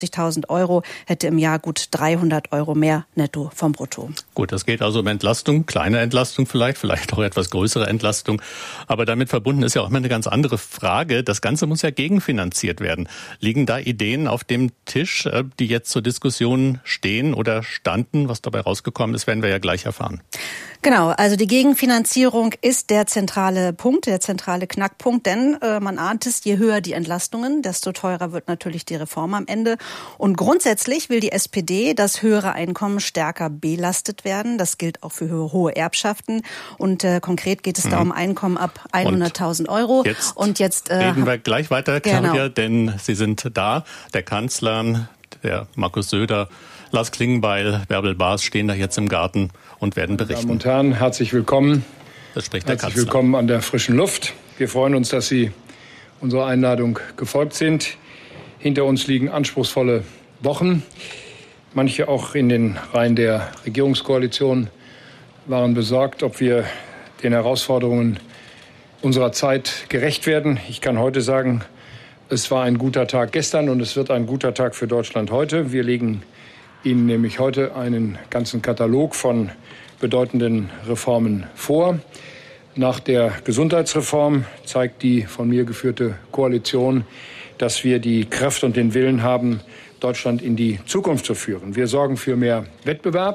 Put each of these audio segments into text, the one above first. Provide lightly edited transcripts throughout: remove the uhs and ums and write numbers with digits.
50.000 Euro, hätte im Jahr gut 300 Euro mehr netto vom Brutto. Gut, das geht also um Entlastung, kleine Entlastung vielleicht auch etwas größere Entlastung. Aber damit verbunden ist ja auch immer eine ganz andere Frage. Das Ganze muss ja gegenfinanziert werden. Liegen da Ideen auf dem Tisch, die jetzt zur Diskussion stehen oder standen? Was dabei rausgekommen ist, werden wir ja gleich erfahren. Genau, also die Gegenfinanzierung ist der zentrale Punkt, der zentrale Knackpunkt, denn man ahnt es, je höher die Entlastungen, desto teurer wird natürlich die Reform am Ende. Und grundsätzlich will die SPD, dass höhere Einkommen stärker belastet werden. Das gilt auch für hohe Erbschaften. Und konkret geht es da um Einkommen ab 100.000 Euro. Jetzt reden wir gleich weiter, Claudia, denn Sie sind da. Der Kanzler, der Markus Söder, Lars Klingbeil, Bärbel Baas stehen da jetzt im Garten und werden berichten. Meine Damen und Herren, herzlich willkommen. Das spricht der Kanzler. Herzlich willkommen an der frischen Luft. Wir freuen uns, dass Sie unserer Einladung gefolgt sind. Hinter uns liegen anspruchsvolle Wochen. Manche auch in den Reihen der Regierungskoalition waren besorgt, ob wir den Herausforderungen unserer Zeit gerecht werden. Ich kann heute sagen, es war ein guter Tag gestern und es wird ein guter Tag für Deutschland heute. Wir legen Ihnen nämlich heute einen ganzen Katalog von bedeutenden Reformen vor. Nach der Gesundheitsreform zeigt die von mir geführte Koalition, dass wir die Kraft und den Willen haben, Deutschland in die Zukunft zu führen. Wir sorgen für mehr Wettbewerb.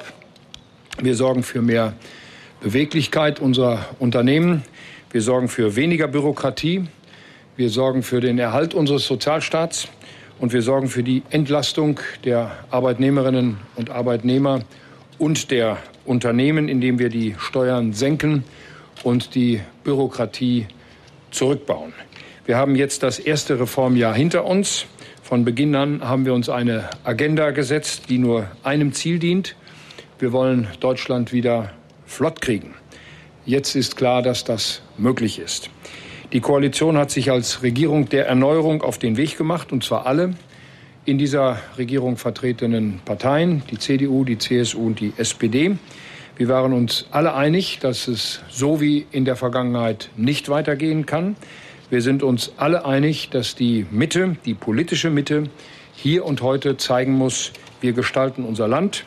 Wir sorgen für mehr Beweglichkeit unserer Unternehmen. Wir sorgen für weniger Bürokratie. Wir sorgen für den Erhalt unseres Sozialstaats. Und wir sorgen für die Entlastung der Arbeitnehmerinnen und Arbeitnehmer und der Unternehmen, indem wir die Steuern senken und die Bürokratie zurückbauen. Wir haben jetzt das erste Reformjahr hinter uns. Von Beginn an haben wir uns eine Agenda gesetzt, die nur einem Ziel dient. Wir wollen Deutschland wieder flott kriegen. Jetzt ist klar, dass das möglich ist. Die Koalition hat sich als Regierung der Erneuerung auf den Weg gemacht, und zwar alle in dieser Regierung vertretenen Parteien, die CDU, die CSU und die SPD. Wir waren uns alle einig, dass es so wie in der Vergangenheit nicht weitergehen kann. Wir sind uns alle einig, dass die Mitte, die politische Mitte, hier und heute zeigen muss, wir gestalten unser Land,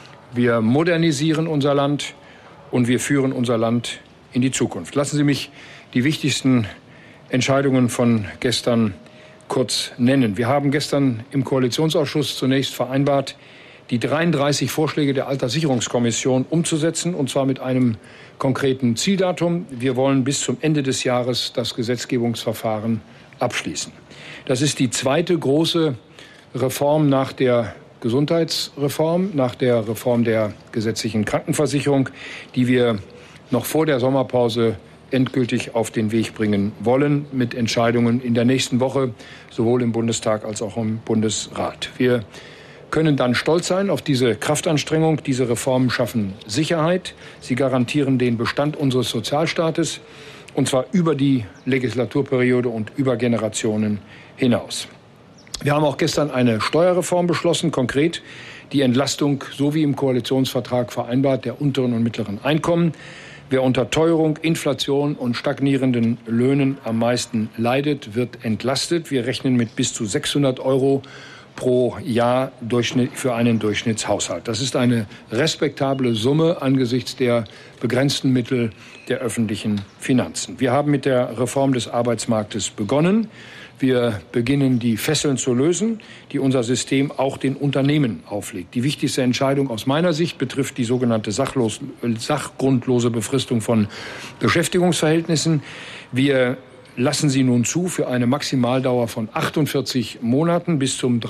wir modernisieren unser Land und wir führen unser Land in die Zukunft. Lassen Sie mich die wichtigsten Entscheidungen von gestern kurz nennen. Wir haben gestern im Koalitionsausschuss zunächst vereinbart, die 33 Vorschläge der Alterssicherungskommission umzusetzen, und zwar mit einem konkreten Zieldatum. Wir wollen bis zum Ende des Jahres das Gesetzgebungsverfahren abschließen. Das ist die zweite große Reform nach der Gesundheitsreform, nach der Reform der gesetzlichen Krankenversicherung, die wir noch vor der Sommerpause endgültig auf den Weg bringen wollen, mit Entscheidungen in der nächsten Woche, sowohl im Bundestag als auch im Bundesrat. Wir können dann stolz sein auf diese Kraftanstrengung. Diese Reformen schaffen Sicherheit. Sie garantieren den Bestand unseres Sozialstaates, und zwar über die Legislaturperiode und über Generationen hinaus. Wir haben auch gestern eine Steuerreform beschlossen, konkret die Entlastung, so wie im Koalitionsvertrag vereinbart, der unteren und mittleren Einkommen. Wer unter Teuerung, Inflation und stagnierenden Löhnen am meisten leidet, wird entlastet. Wir rechnen mit bis zu 600 Euro pro Jahr für einen Durchschnittshaushalt. Das ist eine respektable Summe angesichts der begrenzten Mittel der öffentlichen Finanzen. Wir haben mit der Reform des Arbeitsmarktes begonnen. Wir beginnen, die Fesseln zu lösen, die unser System auch den Unternehmen auflegt. Die wichtigste Entscheidung aus meiner Sicht betrifft die sogenannte sachgrundlose Befristung von Beschäftigungsverhältnissen. Wir lassen sie nun zu für eine Maximaldauer von 48 Monaten bis zum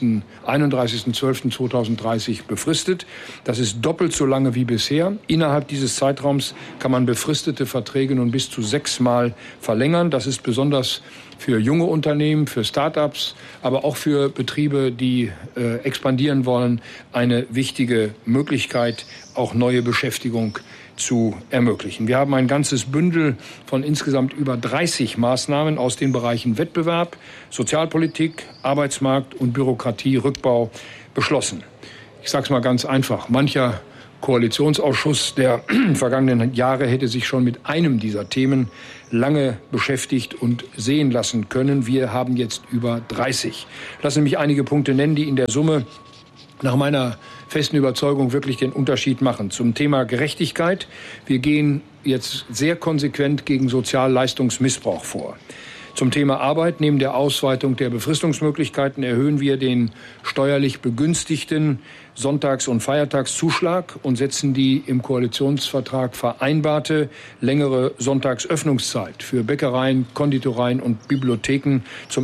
31.12.2030 befristet. Das ist doppelt so lange wie bisher. Innerhalb dieses Zeitraums kann man befristete Verträge nun bis zu 6-mal verlängern. Das ist besonders für junge Unternehmen, für Start-ups, aber auch für Betriebe, die expandieren wollen, eine wichtige Möglichkeit, auch neue Beschäftigung zu ermöglichen. Wir haben ein ganzes Bündel von insgesamt über 30 Maßnahmen aus den Bereichen Wettbewerb, Sozialpolitik, Arbeitsmarkt und Bürokratierückbau beschlossen. Ich sage es mal ganz einfach. Mancher Koalitionsausschuss der vergangenen Jahre hätte sich schon mit einem dieser Themen lange beschäftigt und sehen lassen können. Wir haben jetzt über 30. Lassen Sie mich einige Punkte nennen, die in der Summe nach meiner festen Überzeugung wirklich den Unterschied machen. Zum Thema Gerechtigkeit. Wir gehen jetzt sehr konsequent gegen Sozialleistungsmissbrauch vor. Zum Thema Arbeit. Neben der Ausweitung der Befristungsmöglichkeiten erhöhen wir den steuerlich begünstigten Sonntags- und Feiertagszuschlag und setzen die im Koalitionsvertrag vereinbarte längere Sonntagsöffnungszeit für Bäckereien, Konditoreien und Bibliotheken zum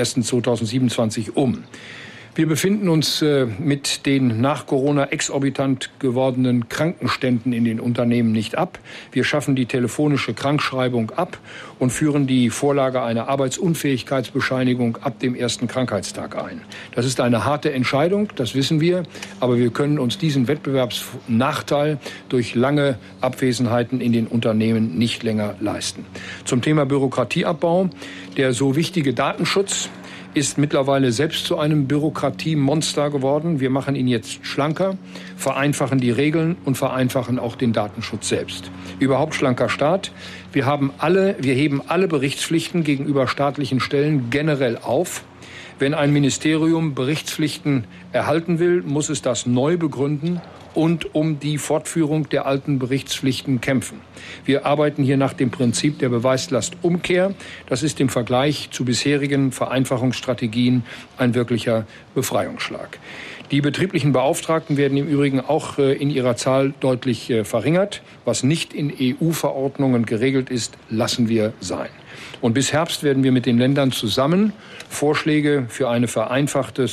01.01.2027 um. Wir befinden uns mit den nach Corona exorbitant gewordenen Krankenständen in den Unternehmen nicht ab. Wir schaffen die telefonische Krankschreibung ab und führen die Vorlage einer Arbeitsunfähigkeitsbescheinigung ab dem ersten Krankheitstag ein. Das ist eine harte Entscheidung, das wissen wir, aber wir können uns diesen Wettbewerbsnachteil durch lange Abwesenheiten in den Unternehmen nicht länger leisten. Zum Thema Bürokratieabbau. Der so wichtige Datenschutz ist mittlerweile selbst zu einem Bürokratiemonster geworden. Wir machen ihn jetzt schlanker, vereinfachen die Regeln und vereinfachen auch den Datenschutz selbst. Überhaupt schlanker Staat. Wir heben alle Berichtspflichten gegenüber staatlichen Stellen generell auf. Wenn ein Ministerium Berichtspflichten erhalten will, muss es das neu begründen und um die Fortführung der alten Berichtspflichten kämpfen. Wir arbeiten hier nach dem Prinzip der Beweislastumkehr. Das ist im Vergleich zu bisherigen Vereinfachungsstrategien ein wirklicher Befreiungsschlag. Die betrieblichen Beauftragten werden im Übrigen auch in ihrer Zahl deutlich verringert. Was nicht in EU-Verordnungen geregelt ist, lassen wir sein. Und bis Herbst werden wir mit den Ländern zusammen Vorschläge für ein vereinfachtes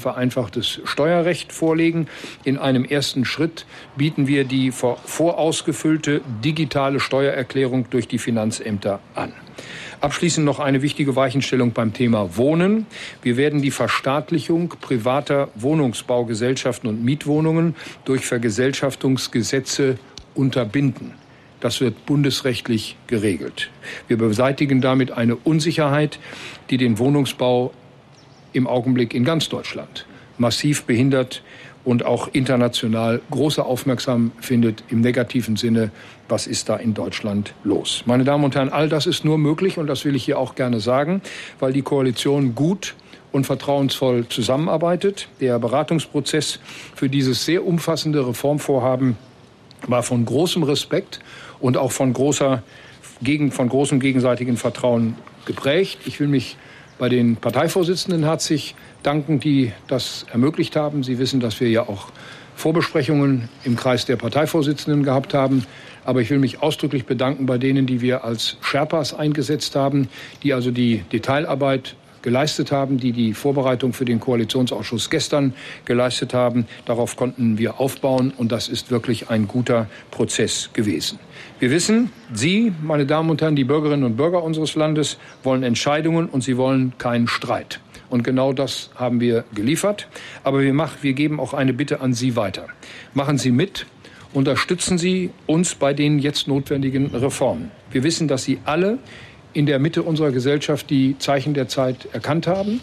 Steuerrecht vorlegen. In einem ersten Schritt bieten wir die vorausgefüllte digitale Steuererklärung durch die Finanzämter an. Abschließend noch eine wichtige Weichenstellung beim Thema Wohnen. Wir werden die Verstaatlichung privater Wohnungsbaugesellschaften und Mietwohnungen durch Vergesellschaftungsgesetze unterbinden. Das wird bundesrechtlich geregelt. Wir beseitigen damit eine Unsicherheit, die den Wohnungsbau im Augenblick in ganz Deutschland massiv behindert und auch international große Aufmerksamkeit findet im negativen Sinne. Was ist da in Deutschland los? Meine Damen und Herren, all das ist nur möglich, und das will ich hier auch gerne sagen, weil die Koalition gut und vertrauensvoll zusammenarbeitet. Der Beratungsprozess für dieses sehr umfassende Reformvorhaben war von großem Respekt und auch von großem gegenseitigen Vertrauen geprägt. Ich will mich bei den Parteivorsitzenden herzlich danken, die das ermöglicht haben. Sie wissen, dass wir ja auch Vorbesprechungen im Kreis der Parteivorsitzenden gehabt haben. Aber ich will mich ausdrücklich bedanken bei denen, die wir als Sherpas eingesetzt haben, die also die Detailarbeit geleistet haben, die die Vorbereitung für den Koalitionsausschuss gestern geleistet haben. Darauf konnten wir aufbauen, und das ist wirklich ein guter Prozess gewesen. Wir wissen, Sie, meine Damen und Herren, die Bürgerinnen und Bürger unseres Landes, wollen Entscheidungen und sie wollen keinen Streit. Und genau das haben wir geliefert. Aber wir geben auch eine Bitte an Sie weiter. Machen Sie mit. Unterstützen Sie uns bei den jetzt notwendigen Reformen. Wir wissen, dass Sie alle in der Mitte unserer Gesellschaft die Zeichen der Zeit erkannt haben.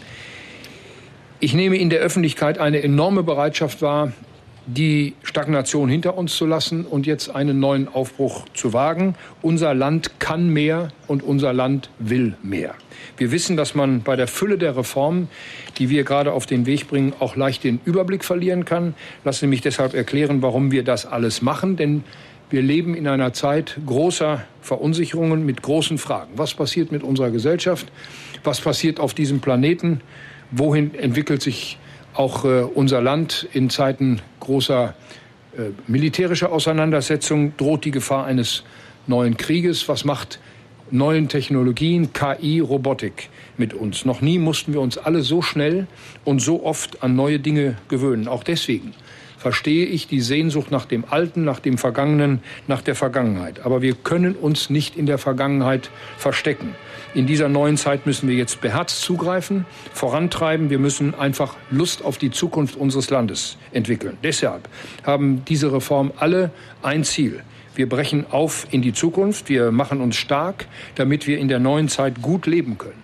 Ich nehme in der Öffentlichkeit eine enorme Bereitschaft wahr, die Stagnation hinter uns zu lassen und jetzt einen neuen Aufbruch zu wagen. Unser Land kann mehr und unser Land will mehr. Wir wissen, dass man bei der Fülle der Reformen, die wir gerade auf den Weg bringen, auch leicht den Überblick verlieren kann. Lassen Sie mich deshalb erklären, warum wir das alles machen, denn wir leben in einer Zeit großer Verunsicherungen mit großen Fragen. Was passiert mit unserer Gesellschaft? Was passiert auf diesem Planeten? Wohin entwickelt sich auch unser Land in Zeiten großer militärischer Auseinandersetzungen? Droht die Gefahr eines neuen Krieges? Was macht neuen Technologien, KI, Robotik mit uns? Noch nie mussten wir uns alle so schnell und so oft an neue Dinge gewöhnen. Auch deswegen verstehe ich die Sehnsucht nach dem Alten, nach dem Vergangenen, nach der Vergangenheit. Aber wir können uns nicht in der Vergangenheit verstecken. In dieser neuen Zeit müssen wir jetzt beherzt zugreifen, vorantreiben. Wir müssen einfach Lust auf die Zukunft unseres Landes entwickeln. Deshalb haben diese Reformen alle ein Ziel. Wir brechen auf in die Zukunft. Wir machen uns stark, damit wir in der neuen Zeit gut leben können.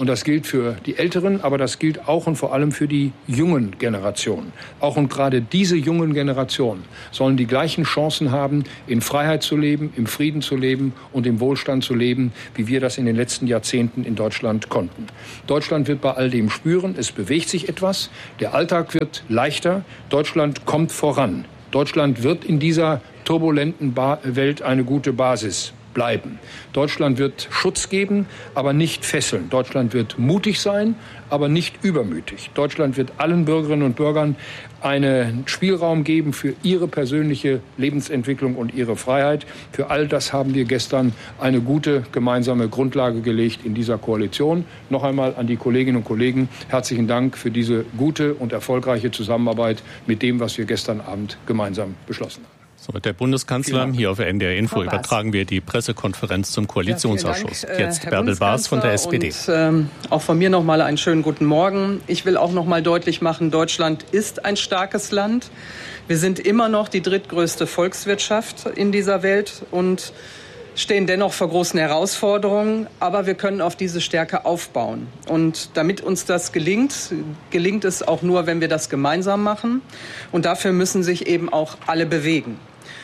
Und das gilt für die Älteren, aber das gilt auch und vor allem für die jungen Generationen. Auch und gerade diese jungen Generationen sollen die gleichen Chancen haben, in Freiheit zu leben, im Frieden zu leben und im Wohlstand zu leben, wie wir das in den letzten Jahrzehnten in Deutschland konnten. Deutschland wird bei all dem spüren, es bewegt sich etwas, der Alltag wird leichter, Deutschland kommt voran. Deutschland wird in dieser turbulenten Welt eine gute Basis bleiben. Deutschland wird Schutz geben, aber nicht fesseln. Deutschland wird mutig sein, aber nicht übermütig. Deutschland wird allen Bürgerinnen und Bürgern einen Spielraum geben für ihre persönliche Lebensentwicklung und ihre Freiheit. Für all das haben wir gestern eine gute gemeinsame Grundlage gelegt in dieser Koalition. Noch einmal an die Kolleginnen und Kollegen herzlichen Dank für diese gute und erfolgreiche Zusammenarbeit mit dem, was wir gestern Abend gemeinsam beschlossen haben. So, mit der Bundeskanzlerin hier auf NDR Info übertragen wir die Pressekonferenz zum Koalitionsausschuss. Jetzt Bärbel Baas von der SPD. Und, auch von mir noch mal einen schönen guten Morgen. Ich will auch noch mal deutlich machen, Deutschland ist ein starkes Land. Wir sind immer noch die drittgrößte Volkswirtschaft in dieser Welt und stehen dennoch vor großen Herausforderungen, aber wir können auf diese Stärke aufbauen. Und damit uns das gelingt es auch nur, wenn wir das gemeinsam machen. Und dafür müssen sich eben auch alle bewegen.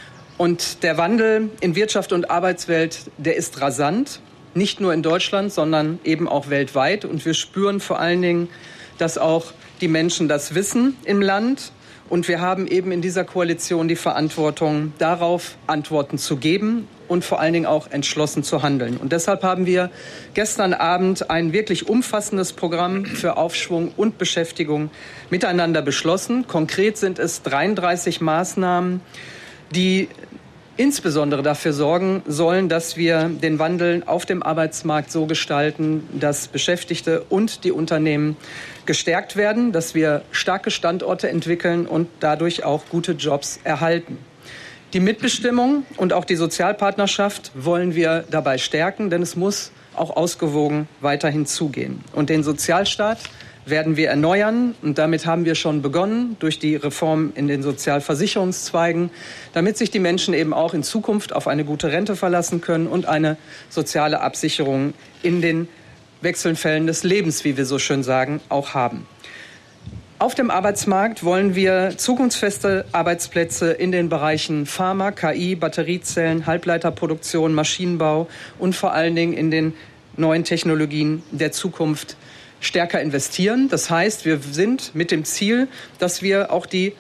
Und der Wandel in Wirtschaft und Arbeitswelt, der ist rasant, nicht nur in Deutschland, sondern eben auch weltweit. Und wir spüren vor allen Dingen, dass auch die Menschen das wissen im Land. Und wir haben eben in dieser Koalition die Verantwortung, darauf Antworten zu geben und vor allen Dingen auch entschlossen zu handeln. Und deshalb haben wir gestern Abend ein wirklich umfassendes Programm für Aufschwung und Beschäftigung miteinander beschlossen. Konkret sind es 33 Maßnahmen, die insbesondere dafür sorgen sollen, dass wir den Wandel auf dem Arbeitsmarkt so gestalten, dass Beschäftigte und die Unternehmen gestärkt werden, dass wir starke Standorte entwickeln und dadurch auch gute Jobs erhalten. Die Mitbestimmung und auch die Sozialpartnerschaft wollen wir dabei stärken, denn es muss auch ausgewogen weiterhin zugehen. Und den Sozialstaat werden wir erneuern. Und damit haben wir schon begonnen durch die Reform in den Sozialversicherungszweigen, damit sich die Menschen eben auch in Zukunft auf eine gute Rente verlassen können und eine soziale Absicherung in den Wechselfällen des Lebens, wie wir so schön sagen, auch haben. Auf dem Arbeitsmarkt wollen wir zukunftsfeste Arbeitsplätze in den Bereichen Pharma, KI, Batteriezellen, Halbleiterproduktion, Maschinenbau und vor allen Dingen in den neuen Technologien der Zukunft stärker investieren. Das heißt, wir sind mit dem Ziel, dass wir auch die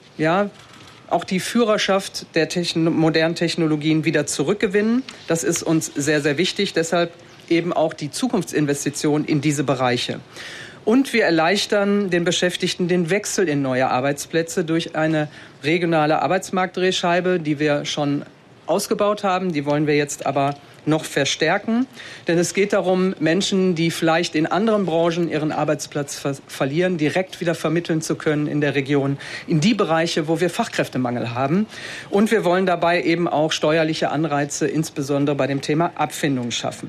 Führerschaft der modernen Technologien wieder zurückgewinnen. Das ist uns sehr, sehr wichtig. Deshalb eben auch die Zukunftsinvestition in diese Bereiche. Und wir erleichtern den Beschäftigten den Wechsel in neue Arbeitsplätze durch eine regionale Arbeitsmarktdrehscheibe, die wir schon ausgebaut haben. Die wollen wir jetzt aber noch verstärken. Denn es geht darum, Menschen, die vielleicht in anderen Branchen ihren Arbeitsplatz verlieren, direkt wieder vermitteln zu können in der Region, in die Bereiche, wo wir Fachkräftemangel haben. Und wir wollen dabei eben auch steuerliche Anreize, insbesondere bei dem Thema Abfindung, schaffen.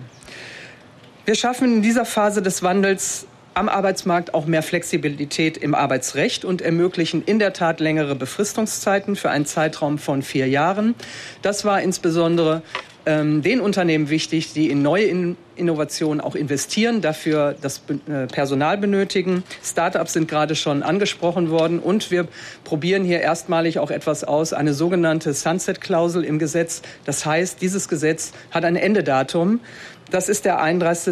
Wir schaffen in dieser Phase des Wandels am Arbeitsmarkt auch mehr Flexibilität im Arbeitsrecht und ermöglichen in der Tat längere Befristungszeiten für einen Zeitraum von 4 Jahren. Das war insbesondere den Unternehmen wichtig, die in neue Innovationen auch investieren, dafür das Personal benötigen. Start-ups sind gerade schon angesprochen worden und wir probieren hier erstmalig auch etwas aus, eine sogenannte Sunset-Klausel im Gesetz. Das heißt, dieses Gesetz hat ein Endedatum. Das ist der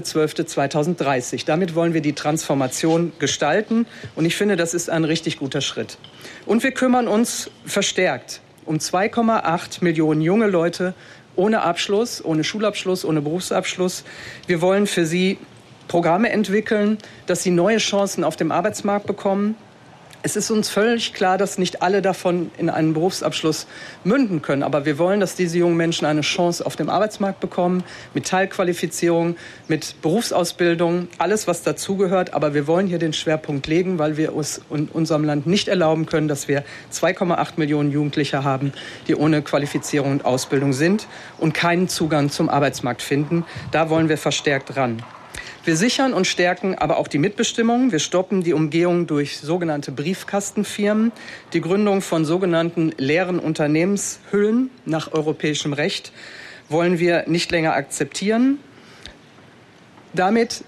31.12.2030. Damit wollen wir die Transformation gestalten und ich finde, das ist ein richtig guter Schritt. Und wir kümmern uns verstärkt um 2,8 Millionen junge Leute ohne Abschluss, ohne Schulabschluss, ohne Berufsabschluss. Wir wollen für sie Programme entwickeln, dass sie neue Chancen auf dem Arbeitsmarkt bekommen. Es ist uns völlig klar, dass nicht alle davon in einen Berufsabschluss münden können. Aber wir wollen, dass diese jungen Menschen eine Chance auf dem Arbeitsmarkt bekommen, mit Teilqualifizierung, mit Berufsausbildung, alles, was dazugehört. Aber wir wollen hier den Schwerpunkt legen, weil wir uns in unserem Land nicht erlauben können, dass wir 2,8 Millionen Jugendliche haben, die ohne Qualifizierung und Ausbildung sind und keinen Zugang zum Arbeitsmarkt finden. Da wollen wir verstärkt ran. Wir sichern und stärken aber auch die Mitbestimmung. Wir stoppen die Umgehung durch sogenannte Briefkastenfirmen. Die Gründung von sogenannten leeren Unternehmenshüllen nach europäischem Recht wollen wir nicht länger akzeptieren. Damit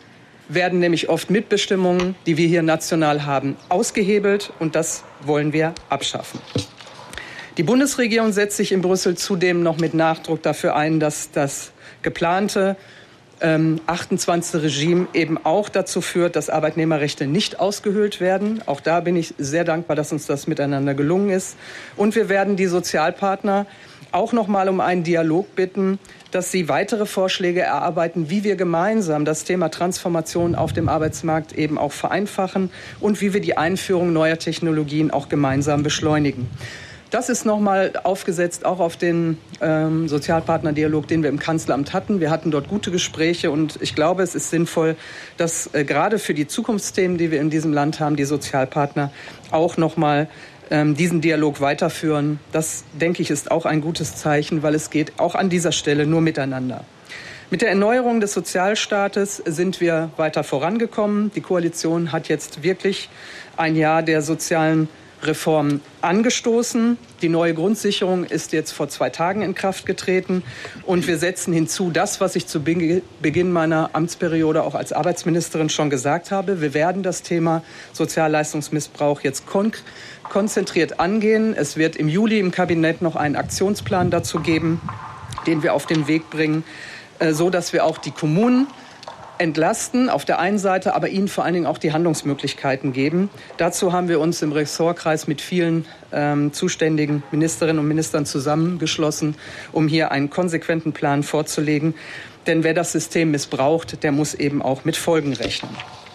werden nämlich oft Mitbestimmungen, die wir hier national haben, ausgehebelt. Und das wollen wir abschaffen. Die Bundesregierung setzt sich in Brüssel zudem noch mit Nachdruck dafür ein, dass das geplante 28. Regime eben auch dazu führt, dass Arbeitnehmerrechte nicht ausgehöhlt werden. Auch da bin ich sehr dankbar, dass uns das miteinander gelungen ist. Und wir werden die Sozialpartner auch noch mal um einen Dialog bitten, dass sie weitere Vorschläge erarbeiten, wie wir gemeinsam das Thema Transformation auf dem Arbeitsmarkt eben auch vereinfachen und wie wir die Einführung neuer Technologien auch gemeinsam beschleunigen. Das ist nochmal aufgesetzt auch auf den Sozialpartnerdialog, den wir im Kanzleramt hatten. Wir hatten dort gute Gespräche und ich glaube, es ist sinnvoll, dass gerade für die Zukunftsthemen, die wir in diesem Land haben, die Sozialpartner auch nochmal diesen Dialog weiterführen. Das, denke ich, ist auch ein gutes Zeichen, weil es geht auch an dieser Stelle nur miteinander. Mit der Erneuerung des Sozialstaates sind wir weiter vorangekommen. Die Koalition hat jetzt wirklich ein Jahr der sozialen Reform angestoßen. Die neue Grundsicherung ist jetzt vor 2 Tagen in Kraft getreten. Und wir setzen hinzu das, was ich zu Beginn meiner Amtsperiode auch als Arbeitsministerin schon gesagt habe. Wir werden das Thema Sozialleistungsmissbrauch jetzt konzentriert angehen. Es wird im Juli im Kabinett noch einen Aktionsplan dazu geben, den wir auf den Weg bringen, so dass wir auch die Kommunen entlasten auf der einen Seite, aber ihnen vor allen Dingen auch die Handlungsmöglichkeiten geben. Dazu haben wir uns im Ressortkreis mit vielen zuständigen Ministerinnen und Ministern zusammengeschlossen, um hier einen konsequenten Plan vorzulegen. Denn wer das System missbraucht, der muss eben auch mit Folgen rechnen.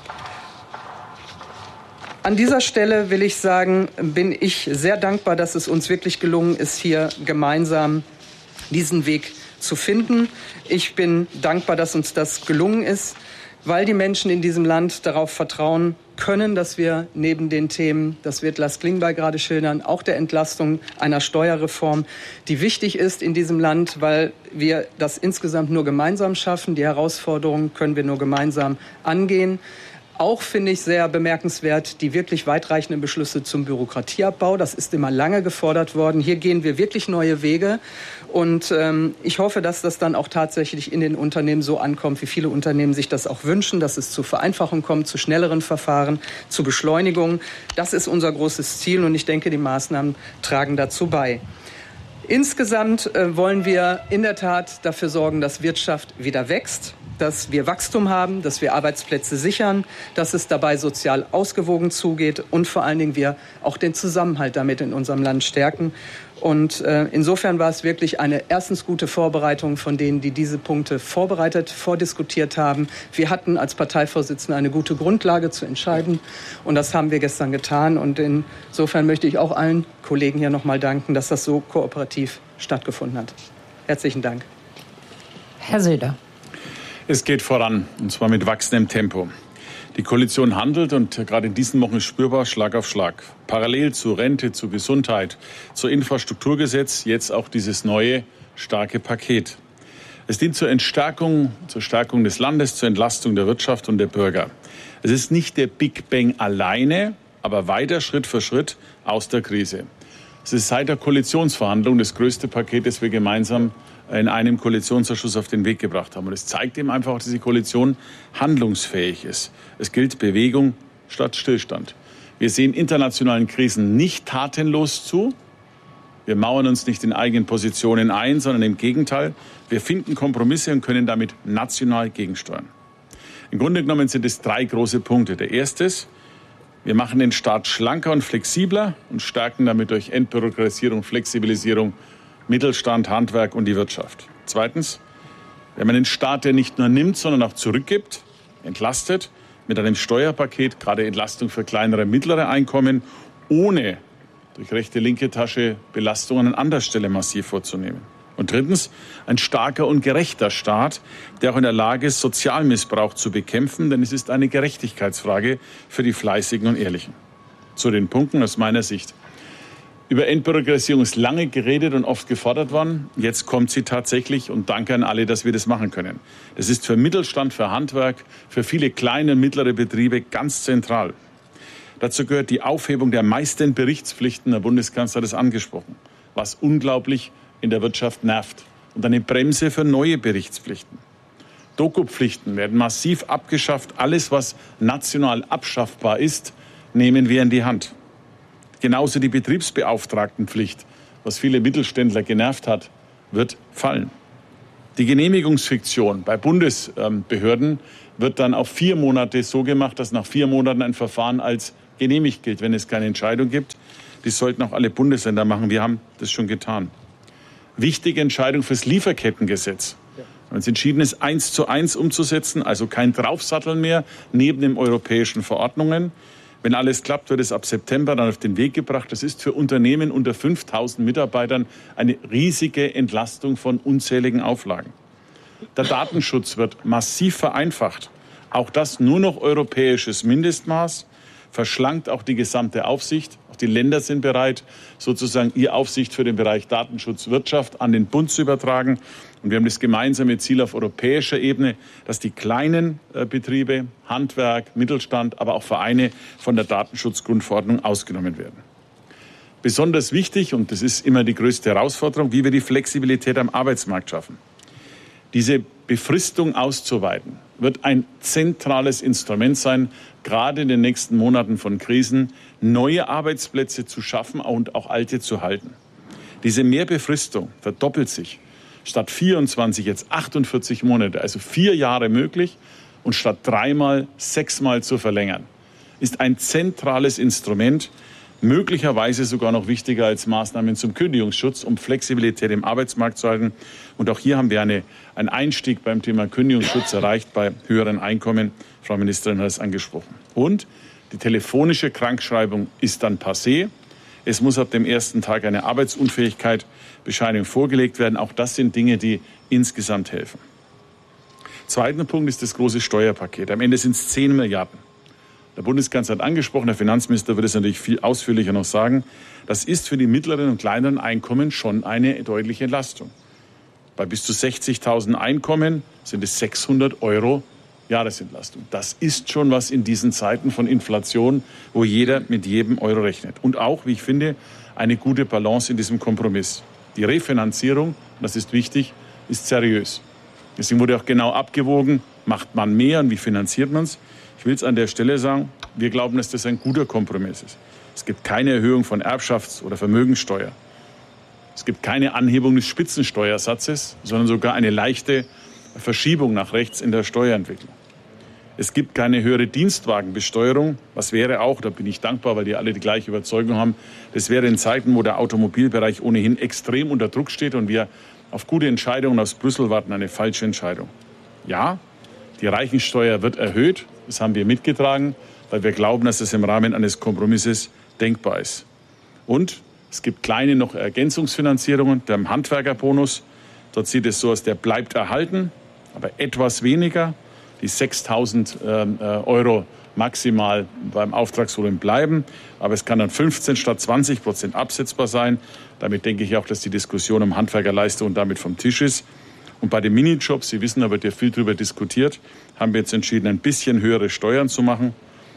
An dieser Stelle will ich sagen, bin ich sehr dankbar, dass es uns wirklich gelungen ist, hier gemeinsam diesen Weg zu finden. Ich bin dankbar, dass uns das gelungen ist, weil die Menschen in diesem Land darauf vertrauen können, dass wir neben den Themen, das wird Lars Klingbeil gerade schildern, auch der Entlastung einer Steuerreform, die wichtig ist in diesem Land, weil wir das insgesamt nur gemeinsam schaffen. Die Herausforderungen können wir nur gemeinsam angehen. Auch finde ich sehr bemerkenswert die wirklich weitreichenden Beschlüsse zum Bürokratieabbau. Das ist immer lange gefordert worden. Hier gehen wir wirklich neue Wege. Und ich hoffe, dass das dann auch tatsächlich in den Unternehmen so ankommt, wie viele Unternehmen sich das auch wünschen, dass es zu Vereinfachung kommt, zu schnelleren Verfahren, zu Beschleunigung. Das ist unser großes Ziel und ich denke, die Maßnahmen tragen dazu bei. Insgesamt wollen wir in der Tat dafür sorgen, dass Wirtschaft wieder wächst, dass wir Wachstum haben, dass wir Arbeitsplätze sichern, dass es dabei sozial ausgewogen zugeht und vor allen Dingen wir auch den Zusammenhalt damit in unserem Land stärken. Und insofern war es wirklich eine erstens gute Vorbereitung von denen, die diese Punkte vordiskutiert haben. Wir hatten als Parteivorsitzende eine gute Grundlage zu entscheiden und das haben wir gestern getan. Und insofern möchte ich auch allen Kollegen hier nochmal danken, dass das so kooperativ stattgefunden hat. Herzlichen Dank. Herr Söder. Es geht voran, und zwar mit wachsendem Tempo. Die Koalition handelt und gerade in diesen Wochen spürbar Schlag auf Schlag. Parallel zu Rente, zu Gesundheit, zu Infrastrukturgesetz, jetzt auch dieses neue, starke Paket. Es dient zur Stärkung des Landes, zur Entlastung der Wirtschaft und der Bürger. Es ist nicht der Big Bang alleine, aber weiter Schritt für Schritt aus der Krise. Es ist seit der Koalitionsverhandlung das größte Paket, das wir gemeinsam in einem Koalitionsausschuss auf den Weg gebracht haben. Und es zeigt eben einfach, dass diese Koalition handlungsfähig ist. Es gilt Bewegung statt Stillstand. Wir sehen internationalen Krisen nicht tatenlos zu. Wir mauern uns nicht in eigenen Positionen ein, sondern im Gegenteil. Wir finden Kompromisse und können damit national gegensteuern. Im Grunde genommen sind es 3 große Punkte. Der erste ist, wir machen den Staat schlanker und flexibler und stärken damit durch Entbürokratisierung, Flexibilisierung Mittelstand, Handwerk und die Wirtschaft. Zweitens, wenn man den Staat, der nicht nur nimmt, sondern auch zurückgibt, entlastet, mit einem Steuerpaket, gerade Entlastung für kleinere, mittlere Einkommen, ohne durch rechte, linke Tasche Belastungen an anderer Stelle massiv vorzunehmen. Und drittens, ein starker und gerechter Staat, der auch in der Lage ist, Sozialmissbrauch zu bekämpfen, denn es ist eine Gerechtigkeitsfrage für die Fleißigen und Ehrlichen. Zu den Punkten aus meiner Sicht. Über Entbürokratisierung ist lange geredet und oft gefordert worden. Jetzt kommt sie tatsächlich und danke an alle, dass wir das machen können. Das ist für Mittelstand, für Handwerk, für viele kleine und mittlere Betriebe ganz zentral. Dazu gehört die Aufhebung der meisten Berichtspflichten, der Bundeskanzler hat es angesprochen, was unglaublich in der Wirtschaft nervt. Und eine Bremse für neue Berichtspflichten. Dokupflichten werden massiv abgeschafft. Alles, was national abschaffbar ist, nehmen wir in die Hand. Genauso die Betriebsbeauftragtenpflicht, was viele Mittelständler genervt hat, wird fallen. Die Genehmigungsfiktion bei Bundesbehörden wird dann auf 4 Monate so gemacht, dass nach 4 Monaten ein Verfahren als genehmigt gilt, wenn es keine Entscheidung gibt. Das sollten auch alle Bundesländer machen. Wir haben das schon getan. Wichtige Entscheidung fürs Lieferkettengesetz. Wir haben uns entschieden, es 1:1 umzusetzen, also kein Draufsatteln mehr neben den europäischen Verordnungen. Wenn alles klappt, wird es ab September dann auf den Weg gebracht. Das ist für Unternehmen unter 5.000 Mitarbeitern eine riesige Entlastung von unzähligen Auflagen. Der Datenschutz wird massiv vereinfacht. Auch das nur noch europäisches Mindestmaß. Verschlankt auch die gesamte Aufsicht. Auch die Länder sind bereit, sozusagen ihre Aufsicht für den Bereich Datenschutz, Wirtschaft an den Bund zu übertragen. Und wir haben das gemeinsame Ziel auf europäischer Ebene, dass die kleinen Betriebe, Handwerk, Mittelstand, aber auch Vereine von der Datenschutzgrundverordnung ausgenommen werden. Besonders wichtig, und das ist immer die größte Herausforderung, wie wir die Flexibilität am Arbeitsmarkt schaffen. Diese Befristung auszuweiten, wird ein zentrales Instrument sein, gerade in den nächsten Monaten von Krisen, neue Arbeitsplätze zu schaffen und auch alte zu halten. Diese Mehrbefristung verdoppelt sich. Statt 24 jetzt 48 Monate, also 4 Jahre möglich und statt 3-mal 6-mal zu verlängern. Ist ein zentrales Instrument, möglicherweise sogar noch wichtiger als Maßnahmen zum Kündigungsschutz, um Flexibilität im Arbeitsmarkt zu halten. Und auch hier haben wir einen Einstieg beim Thema Kündigungsschutz erreicht bei höheren Einkommen. Frau Ministerin hat es angesprochen. Und die telefonische Krankschreibung ist dann passé. Es muss ab dem ersten Tag eine Arbeitsunfähigkeitsbescheinigung vorgelegt werden. Auch das sind Dinge, die insgesamt helfen. Zweiter Punkt ist das große Steuerpaket. Am Ende sind es 10 Milliarden. Der Bundeskanzler hat angesprochen, der Finanzminister wird es natürlich viel ausführlicher noch sagen. Das ist für die mittleren und kleineren Einkommen schon eine deutliche Entlastung. Bei bis zu 60.000 Einkommen sind es 600 € Jahresentlastung. Das ist schon was in diesen Zeiten von Inflation, wo jeder mit jedem Euro rechnet. Und auch, wie ich finde, eine gute Balance in diesem Kompromiss. Die Refinanzierung, das ist wichtig, ist seriös. Deswegen wurde auch genau abgewogen, macht man mehr und wie finanziert man es. Ich will es an der Stelle sagen, wir glauben, dass das ein guter Kompromiss ist. Es gibt keine Erhöhung von Erbschafts- oder Vermögenssteuer. Es gibt keine Anhebung des Spitzensteuersatzes, sondern sogar eine leichte Verschiebung nach rechts in der Steuerentwicklung. Es gibt keine höhere Dienstwagenbesteuerung. Was wäre auch, da bin ich dankbar, weil die alle die gleiche Überzeugung haben, das wäre in Zeiten, wo der Automobilbereich ohnehin extrem unter Druck steht und wir auf gute Entscheidungen aus Brüssel warten, eine falsche Entscheidung. Ja, die Reichensteuer wird erhöht. Das haben wir mitgetragen, weil wir glauben, dass das im Rahmen eines Kompromisses denkbar ist. Und es gibt kleine noch Ergänzungsfinanzierungen, der Handwerkerbonus. Dort sieht es so aus, der bleibt erhalten, aber etwas weniger. Die 6.000 € maximal beim Auftragsvolumen bleiben. Aber es kann dann 15 statt 20% absetzbar sein. Damit denke ich auch, dass die Diskussion um Handwerkerleistung damit vom Tisch ist. Und bei den Minijobs, Sie wissen, da wird ja viel darüber diskutiert, haben wir jetzt entschieden, ein bisschen höhere Steuern zu machen.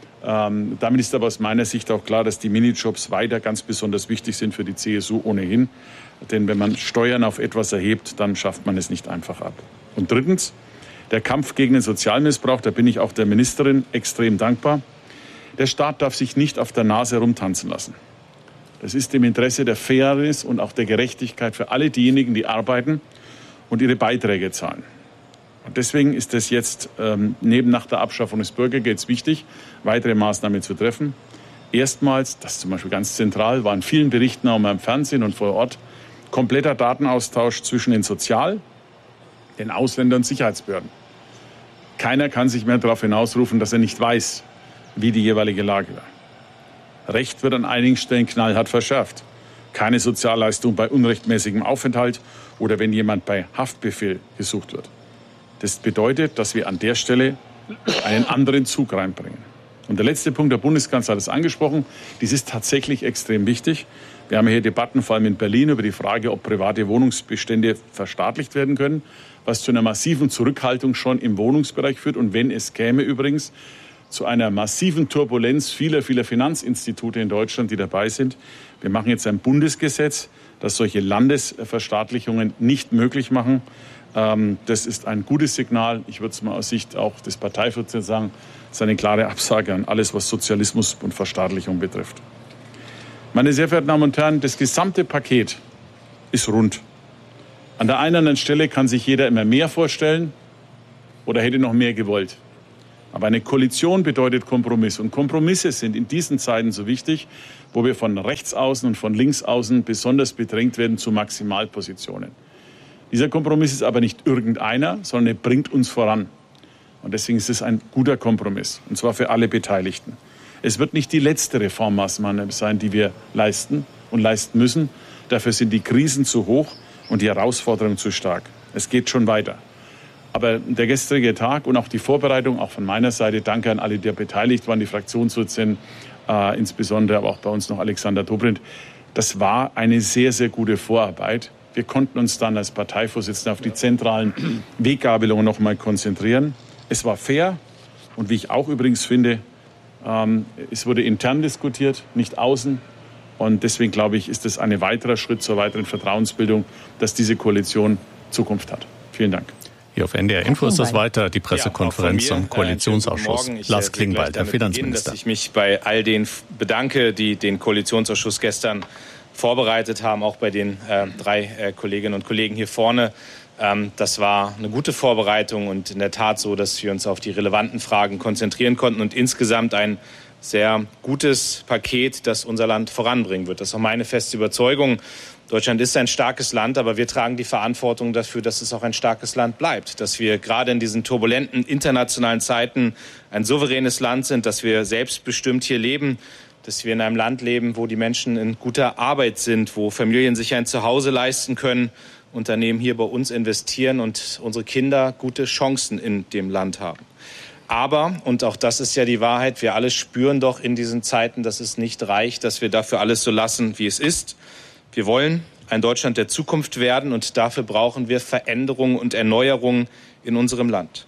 Damit ist aber aus meiner Sicht auch klar, dass die Minijobs weiter ganz besonders wichtig sind für die CSU ohnehin. Denn wenn man Steuern auf etwas erhebt, dann schafft man es nicht einfach ab. Und drittens, der Kampf gegen den Sozialmissbrauch, da bin ich auch der Ministerin extrem dankbar. Der Staat darf sich nicht auf der Nase herumtanzen lassen. Das ist im Interesse der Fairness und auch der Gerechtigkeit für alle diejenigen, die arbeiten und ihre Beiträge zahlen. Und deswegen ist es jetzt nach der Abschaffung des Bürgergelds wichtig, weitere Maßnahmen zu treffen. Erstmals, das zum Beispiel ganz zentral, war in vielen Berichten auch mal im Fernsehen und vor Ort, kompletter Datenaustausch zwischen den den Ausländern und Sicherheitsbehörden. Keiner kann sich mehr darauf hinausrufen, dass er nicht weiß, wie die jeweilige Lage war. Recht wird an einigen Stellen knallhart verschärft. Keine Sozialleistung bei unrechtmäßigem Aufenthalt oder wenn jemand bei Haftbefehl gesucht wird. Das bedeutet, dass wir an der Stelle einen anderen Zug reinbringen. Und der letzte Punkt, der Bundeskanzler hat es angesprochen, dies ist tatsächlich extrem wichtig. Wir haben hier Debatten, vor allem in Berlin, über die Frage, ob private Wohnungsbestände verstaatlicht werden können, was zu einer massiven Zurückhaltung schon im Wohnungsbereich führt. Und wenn es käme übrigens zu einer massiven Turbulenz vieler Finanzinstitute in Deutschland, die dabei sind. Wir machen jetzt ein Bundesgesetz, das solche Landesverstaatlichungen nicht möglich machen. Das ist ein gutes Signal. Ich würde es mal aus Sicht auch des Parteivorsitzenden sagen, das ist eine klare Absage an alles, was Sozialismus und Verstaatlichung betrifft. Meine sehr verehrten Damen und Herren, das gesamte Paket ist rund. An der einen oder anderen Stelle kann sich jeder immer mehr vorstellen oder hätte noch mehr gewollt. Aber eine Koalition bedeutet Kompromiss. Und Kompromisse sind in diesen Zeiten so wichtig, wo wir von rechts außen und von links außen besonders bedrängt werden zu Maximalpositionen. Dieser Kompromiss ist aber nicht irgendeiner, sondern er bringt uns voran. Und deswegen ist es ein guter Kompromiss, und zwar für alle Beteiligten. Es wird nicht die letzte Reformmaßnahme sein, die wir leisten und leisten müssen. Dafür sind die Krisen zu hoch und die Herausforderungen zu stark. Es geht schon weiter. Aber der gestrige Tag und auch die Vorbereitung, auch von meiner Seite, danke an alle, die beteiligt waren, die Fraktionsvorsitzenden, insbesondere aber auch bei uns noch Alexander Dobrindt, das war eine sehr, sehr gute Vorarbeit. Wir konnten uns dann als Parteivorsitzende auf die zentralen Weggabelungen noch mal konzentrieren. Es war fair und wie ich auch übrigens finde, es wurde intern diskutiert, nicht außen. Und deswegen glaube ich, ist es ein weiterer Schritt zur weiteren Vertrauensbildung, dass diese Koalition Zukunft hat. Vielen Dank. Hier auf NDR Info ist das weiter, die Pressekonferenz zum Koalitionsausschuss. Lars Klingbeil, der Finanzminister. Dass ich mich bei all denen bedanke, die den Koalitionsausschuss gestern vorbereitet haben, auch bei den 3 Kolleginnen und Kollegen hier vorne. Das war eine gute Vorbereitung und in der Tat so, dass wir uns auf die relevanten Fragen konzentrieren konnten und insgesamt ein sehr gutes Paket, das unser Land voranbringen wird. Das ist auch meine feste Überzeugung. Deutschland ist ein starkes Land, aber wir tragen die Verantwortung dafür, dass es auch ein starkes Land bleibt. Dass wir gerade in diesen turbulenten internationalen Zeiten ein souveränes Land sind, dass wir selbstbestimmt hier leben, dass wir in einem Land leben, wo die Menschen in guter Arbeit sind, wo Familien sich ein Zuhause leisten können, Unternehmen hier bei uns investieren und unsere Kinder gute Chancen in dem Land haben. Aber, und auch das ist ja die Wahrheit, wir alle spüren doch in diesen Zeiten, dass es nicht reicht, dass wir dafür alles so lassen, wie es ist. Wir wollen ein Deutschland der Zukunft werden und dafür brauchen wir Veränderungen und Erneuerungen in unserem Land.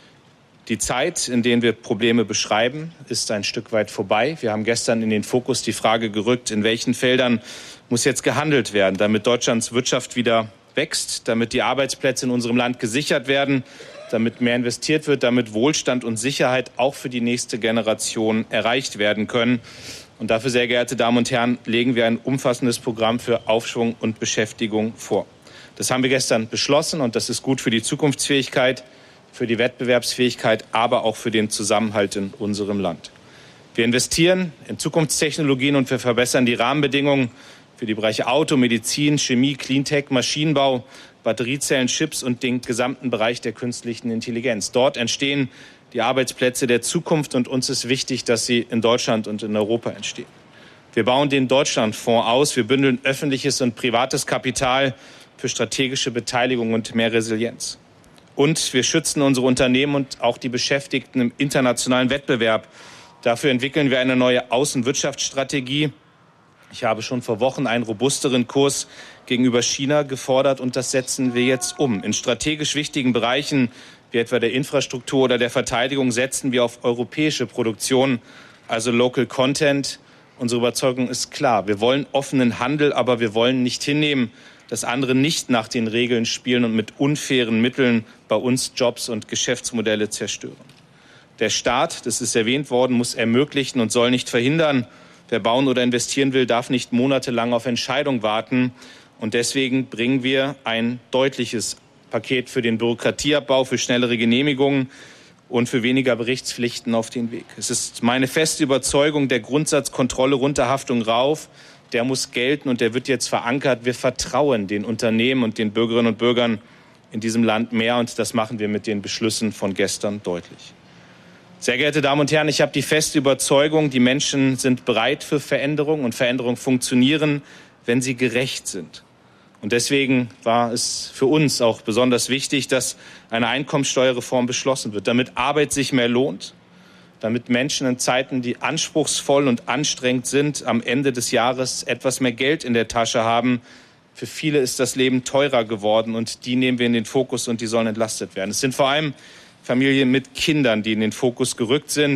Die Zeit, in der wir Probleme beschreiben, ist ein Stück weit vorbei. Wir haben gestern in den Fokus die Frage gerückt, in welchen Feldern muss jetzt gehandelt werden, damit Deutschlands Wirtschaft wieder wächst, damit die Arbeitsplätze in unserem Land gesichert werden, damit mehr investiert wird, damit Wohlstand und Sicherheit auch für die nächste Generation erreicht werden können. Und dafür, sehr geehrte Damen und Herren, legen wir ein umfassendes Programm für Aufschwung und Beschäftigung vor. Das haben wir gestern beschlossen und das ist gut für die Zukunftsfähigkeit, für die Wettbewerbsfähigkeit, aber auch für den Zusammenhalt in unserem Land. Wir investieren in Zukunftstechnologien und wir verbessern die Rahmenbedingungen für die Bereiche Auto, Medizin, Chemie, Cleantech, Maschinenbau, Batteriezellen, Chips und den gesamten Bereich der künstlichen Intelligenz. Dort entstehen die Arbeitsplätze der Zukunft und uns ist wichtig, dass sie in Deutschland und in Europa entstehen. Wir bauen den Deutschlandfonds aus, wir bündeln öffentliches und privates Kapital für strategische Beteiligung und mehr Resilienz. Und wir schützen unsere Unternehmen und auch die Beschäftigten im internationalen Wettbewerb. Dafür entwickeln wir eine neue Außenwirtschaftsstrategie. Ich habe schon vor Wochen einen robusteren Kurs gegenüber China gefordert und das setzen wir jetzt um. In strategisch wichtigen Bereichen wie etwa der Infrastruktur oder der Verteidigung setzen wir auf europäische Produktion, also Local Content. Unsere Überzeugung ist klar. Wir wollen offenen Handel, aber wir wollen nicht hinnehmen, dass andere nicht nach den Regeln spielen und mit unfairen Mitteln bei uns Jobs und Geschäftsmodelle zerstören. Der Staat, das ist erwähnt worden, muss ermöglichen und soll nicht verhindern. Wer bauen oder investieren will, darf nicht monatelang auf Entscheidung warten. Und deswegen bringen wir ein deutliches Paket für den Bürokratieabbau, für schnellere Genehmigungen und für weniger Berichtspflichten auf den Weg. Es ist meine feste Überzeugung, der Grundsatz Kontrolle runter, Haftung rauf, der muss gelten und der wird jetzt verankert. Wir vertrauen den Unternehmen und den Bürgerinnen und Bürgern in diesem Land mehr und das machen wir mit den Beschlüssen von gestern deutlich. Sehr geehrte Damen und Herren, ich habe die feste Überzeugung, die Menschen sind bereit für Veränderung und Veränderungen funktionieren, wenn sie gerecht sind. Und deswegen war es für uns auch besonders wichtig, dass eine Einkommensteuerreform beschlossen wird, damit Arbeit sich mehr lohnt, damit Menschen in Zeiten, die anspruchsvoll und anstrengend sind, am Ende des Jahres etwas mehr Geld in der Tasche haben. Für viele ist das Leben teurer geworden und die nehmen wir in den Fokus und die sollen entlastet werden. Es sind vor allem Familien mit Kindern, die in den Fokus gerückt sind.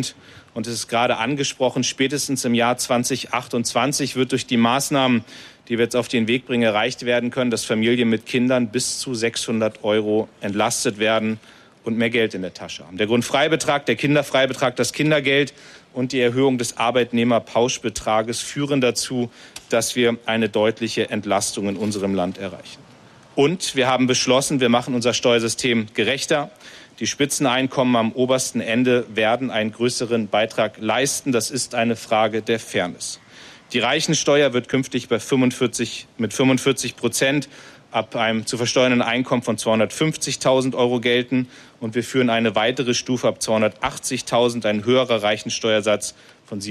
Und es ist gerade angesprochen, spätestens im Jahr 2028 wird durch die Maßnahmen, die wir jetzt auf den Weg bringen, erreicht werden können, dass Familien mit Kindern bis zu 600 € entlastet werden und mehr Geld in der Tasche haben. Der Grundfreibetrag, der Kinderfreibetrag, das Kindergeld und die Erhöhung des Arbeitnehmerpauschbetrages führen dazu, dass wir eine deutliche Entlastung in unserem Land erreichen. Und wir haben beschlossen, wir machen unser Steuersystem gerechter. Die Spitzeneinkommen am obersten Ende werden einen größeren Beitrag leisten. Das ist eine Frage der Fairness. Die Reichensteuer wird künftig mit 45% ab einem zu versteuernden Einkommen von 250.000 € gelten. Und wir führen eine weitere Stufe ab 280.000, ein höherer Reichensteuersatz von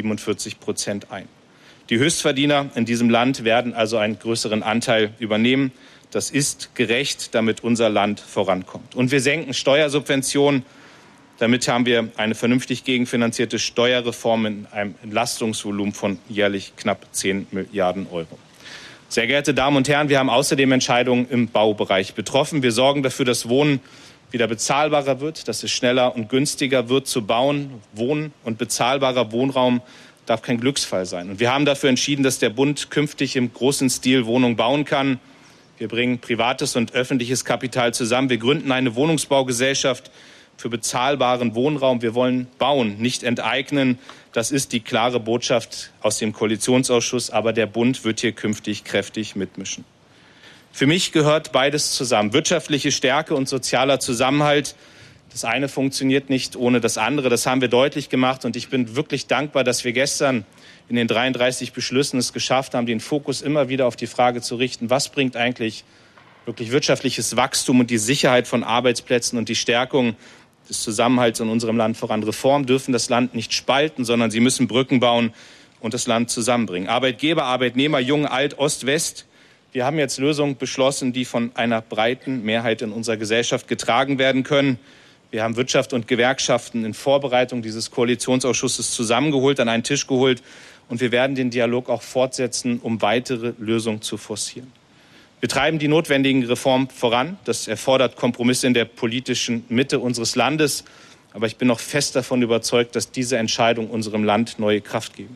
47% ein. Die Höchstverdiener in diesem Land werden also einen größeren Anteil übernehmen. Das ist gerecht, damit unser Land vorankommt. Und wir senken Steuersubventionen. Damit haben wir eine vernünftig gegenfinanzierte Steuerreform in einem Entlastungsvolumen von jährlich knapp 10 Milliarden €. Sehr geehrte Damen und Herren, wir haben außerdem Entscheidungen im Baubereich getroffen. Wir sorgen dafür, dass Wohnen wieder bezahlbarer wird, dass es schneller und günstiger wird zu bauen. Wohnen und bezahlbarer Wohnraum darf kein Glücksfall sein. Und wir haben dafür entschieden, dass der Bund künftig im großen Stil Wohnungen bauen kann. Wir bringen privates und öffentliches Kapital zusammen. Wir gründen eine Wohnungsbaugesellschaft für bezahlbaren Wohnraum. Wir wollen bauen, nicht enteignen. Das ist die klare Botschaft aus dem Koalitionsausschuss. Aber der Bund wird hier künftig kräftig mitmischen. Für mich gehört beides zusammen. Wirtschaftliche Stärke und sozialer Zusammenhalt. Das eine funktioniert nicht ohne das andere. Das haben wir deutlich gemacht. Und ich bin wirklich dankbar, dass wir gestern in den 33 Beschlüssen es geschafft haben, den Fokus immer wieder auf die Frage zu richten, was bringt eigentlich wirklich wirtschaftliches Wachstum und die Sicherheit von Arbeitsplätzen und die Stärkung des Zusammenhalts in unserem Land voran. Reformen dürfen das Land nicht spalten, sondern sie müssen Brücken bauen und das Land zusammenbringen. Arbeitgeber, Arbeitnehmer, Jung, Alt, Ost, West. Wir haben jetzt Lösungen beschlossen, die von einer breiten Mehrheit in unserer Gesellschaft getragen werden können. Wir haben Wirtschaft und Gewerkschaften in Vorbereitung dieses Koalitionsausschusses zusammengeholt, an einen Tisch geholt. Und wir werden den Dialog auch fortsetzen, um weitere Lösungen zu forcieren. Wir treiben die notwendigen Reformen voran. Das erfordert Kompromisse in der politischen Mitte unseres Landes. Aber ich bin noch fest davon überzeugt, dass diese Entscheidungen unserem Land neue Kraft geben.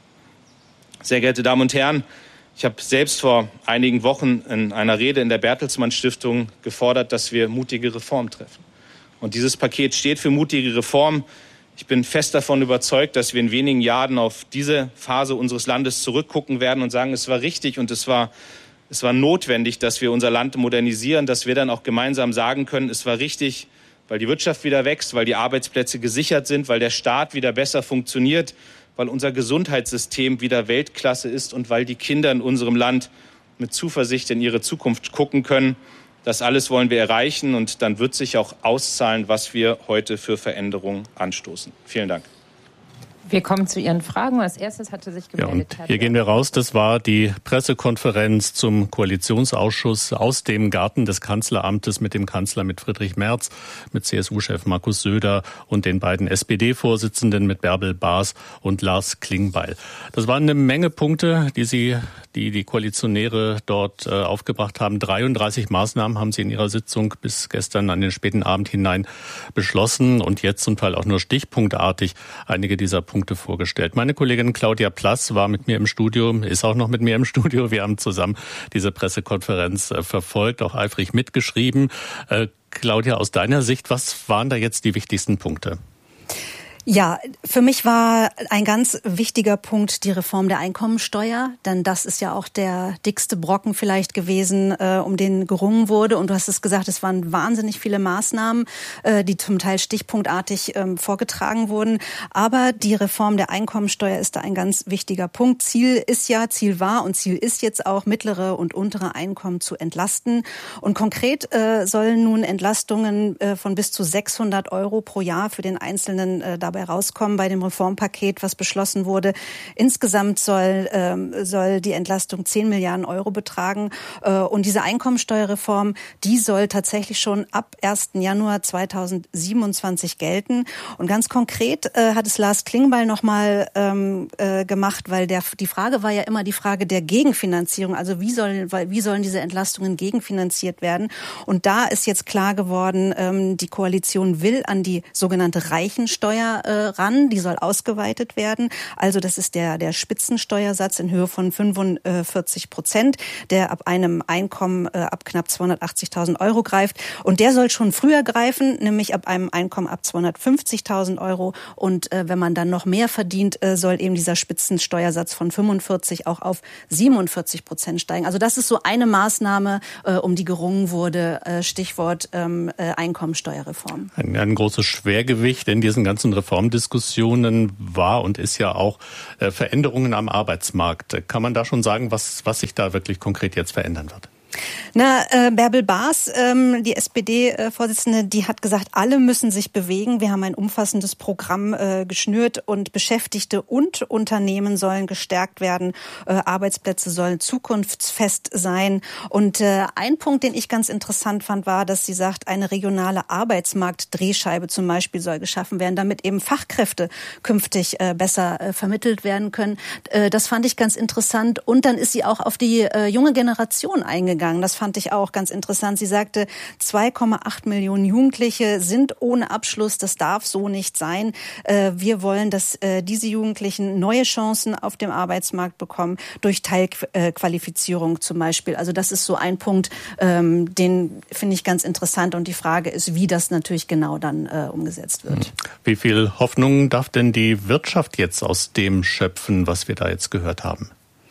Sehr geehrte Damen und Herren, ich habe selbst vor einigen Wochen in einer Rede in der Bertelsmann Stiftung gefordert, dass wir mutige Reformen treffen. Und dieses Paket steht für mutige Reformen. Ich bin fest davon überzeugt, dass wir in wenigen Jahren auf diese Phase unseres Landes zurückgucken werden und sagen, es war richtig und es war notwendig, dass wir unser Land modernisieren, dass wir dann auch gemeinsam sagen können, es war richtig, weil die Wirtschaft wieder wächst, weil die Arbeitsplätze gesichert sind, weil der Staat wieder besser funktioniert, weil unser Gesundheitssystem wieder Weltklasse ist und weil die Kinder in unserem Land mit Zuversicht in ihre Zukunft gucken können. Das alles wollen wir erreichen und dann wird sich auch auszahlen, was wir heute für Veränderungen anstoßen. Vielen Dank. Wir kommen zu Ihren Fragen. Als erstes hatte sich gemeldet. Ja, hier gehen wir raus. Das war die Pressekonferenz zum Koalitionsausschuss aus dem Garten des Kanzleramtes mit dem Kanzler, mit Friedrich Merz, mit CSU-Chef Markus Söder und den beiden SPD-Vorsitzenden mit Bärbel Baas und Lars Klingbeil. Das waren eine Menge Punkte, die Koalitionäre dort aufgebracht haben. 33 Maßnahmen haben sie in ihrer Sitzung bis gestern an den späten Abend hinein beschlossen und jetzt zum Teil auch nur stichpunktartig einige dieser Punkte vorgestellt. Meine Kollegin Claudia Plass war mit mir im Studio, ist auch noch mit mir im Studio. Wir haben zusammen diese Pressekonferenz verfolgt, auch eifrig mitgeschrieben. Claudia, aus deiner Sicht, was waren da jetzt die wichtigsten Punkte? Ja, für mich war ein ganz wichtiger Punkt die Reform der Einkommensteuer, denn das ist ja auch der dickste Brocken vielleicht gewesen, um den gerungen wurde. Und du hast es gesagt, es waren wahnsinnig viele Maßnahmen, die zum Teil stichpunktartig vorgetragen wurden. Aber die Reform der Einkommensteuer ist da ein ganz wichtiger Punkt. Ziel war und Ziel ist jetzt auch, mittlere und untere Einkommen zu entlasten. Und konkret sollen nun Entlastungen von bis zu 600 € pro Jahr für den Einzelnen dabei rauskommen bei dem Reformpaket, was beschlossen wurde. Insgesamt soll die Entlastung 10 Milliarden € betragen. Und diese Einkommensteuerreform, die soll tatsächlich schon ab 1. Januar 2027 gelten. Und ganz konkret hat es Lars Klingbeil nochmal gemacht, weil die Frage war ja immer die Frage der Gegenfinanzierung. Also wie sollen diese Entlastungen gegenfinanziert werden? Und da ist jetzt klar geworden, die Koalition will an die sogenannte Reichensteuer ran, die soll ausgeweitet werden. Also das ist der Spitzensteuersatz in Höhe von 45%, der ab einem Einkommen ab knapp 280.000 Euro greift. Und der soll schon früher greifen, nämlich ab einem Einkommen ab 250.000 Euro. Und wenn man dann noch mehr verdient, soll eben dieser Spitzensteuersatz von 45 auch auf 47% steigen. Also das ist so eine Maßnahme, um die gerungen wurde, Stichwort Einkommensteuerreform. Ein großes Schwergewicht in diesen ganzen Reformdiskussionen war und ist ja auch Veränderungen am Arbeitsmarkt. Kann man da schon sagen, was sich da wirklich konkret jetzt verändern wird? Bärbel Baas, die SPD-Vorsitzende, die hat gesagt, alle müssen sich bewegen. Wir haben ein umfassendes Programm geschnürt und Beschäftigte und Unternehmen sollen gestärkt werden. Arbeitsplätze sollen zukunftsfest sein. Und ein Punkt, den ich ganz interessant fand, war, dass sie sagt, eine regionale Arbeitsmarktdrehscheibe zum Beispiel soll geschaffen werden, damit eben Fachkräfte künftig besser vermittelt werden können. Das fand ich ganz interessant. Und dann ist sie auch auf die junge Generation eingegangen. Das fand ich auch ganz interessant. Sie sagte, 2,8 Millionen Jugendliche sind ohne Abschluss. Das darf so nicht sein. Wir wollen, dass diese Jugendlichen neue Chancen auf dem Arbeitsmarkt bekommen, durch Teilqualifizierung zum Beispiel. Also das ist so ein Punkt, den finde ich ganz interessant. Und die Frage ist, wie das natürlich genau dann umgesetzt wird. Wie viel Hoffnung darf denn die Wirtschaft jetzt aus dem schöpfen, was wir da jetzt gehört haben?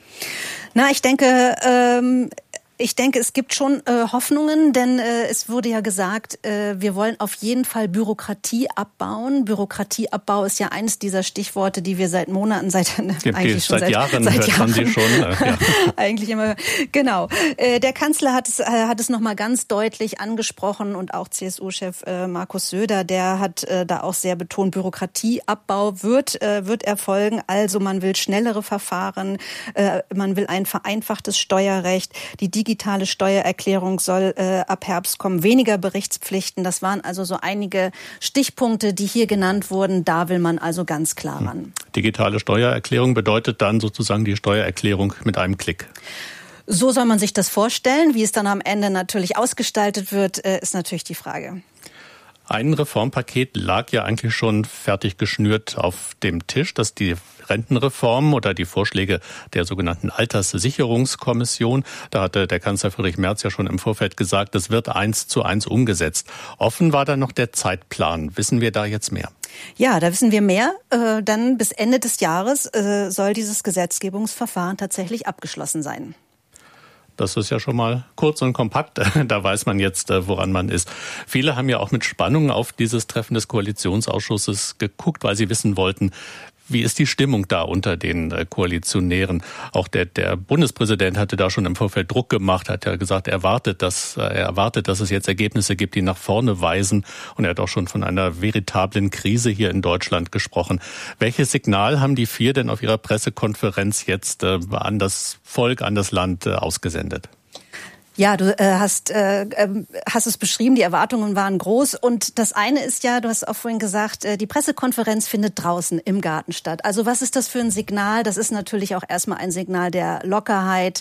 Ich denke, es gibt schon Hoffnungen, denn es wurde ja gesagt, wir wollen auf jeden Fall Bürokratie abbauen. Bürokratieabbau ist ja eines dieser Stichworte, die wir seit Monaten, seit Jahren hört man sie schon. Ja. Eigentlich immer, genau. Der Kanzler hat es noch mal ganz deutlich angesprochen und auch CSU-Chef Markus Söder, der hat da auch sehr betont, Bürokratieabbau wird erfolgen. Also man will schnellere Verfahren, man will ein vereinfachtes Steuerrecht, die digitale Steuererklärung soll ab Herbst kommen, weniger Berichtspflichten. Das waren also so einige Stichpunkte, die hier genannt wurden. Da will man also ganz klar ran. Digitale Steuererklärung bedeutet dann sozusagen die Steuererklärung mit einem Klick. So soll man sich das vorstellen. Wie es dann am Ende natürlich ausgestaltet wird, ist natürlich die Frage. Ein Reformpaket lag ja eigentlich schon fertig geschnürt auf dem Tisch, dass die Rentenreform oder die Vorschläge der sogenannten Alterssicherungskommission. Da hatte der Kanzler Friedrich Merz ja schon im Vorfeld gesagt, das wird 1:1 umgesetzt. Offen war dann noch der Zeitplan. Wissen wir da jetzt mehr? Ja, da wissen wir mehr. Dann bis Ende des Jahres soll dieses Gesetzgebungsverfahren tatsächlich abgeschlossen sein. Das ist ja schon mal kurz und kompakt. Da weiß man jetzt, woran man ist. Viele haben ja auch mit Spannung auf dieses Treffen des Koalitionsausschusses geguckt, weil sie wissen wollten, wie ist die Stimmung da unter den Koalitionären? Auch der Bundespräsident hatte da schon im Vorfeld Druck gemacht, hat ja gesagt, er erwartet, dass es jetzt Ergebnisse gibt, die nach vorne weisen. Und er hat auch schon von einer veritablen Krise hier in Deutschland gesprochen. Welches Signal haben die vier denn auf ihrer Pressekonferenz jetzt an das Volk, an das Land ausgesendet? Ja, du hast es beschrieben, die Erwartungen waren groß. Und das eine ist ja, du hast auch vorhin gesagt, die Pressekonferenz findet draußen im Garten statt. Also was ist das für ein Signal? Das ist natürlich auch erstmal ein Signal der Lockerheit.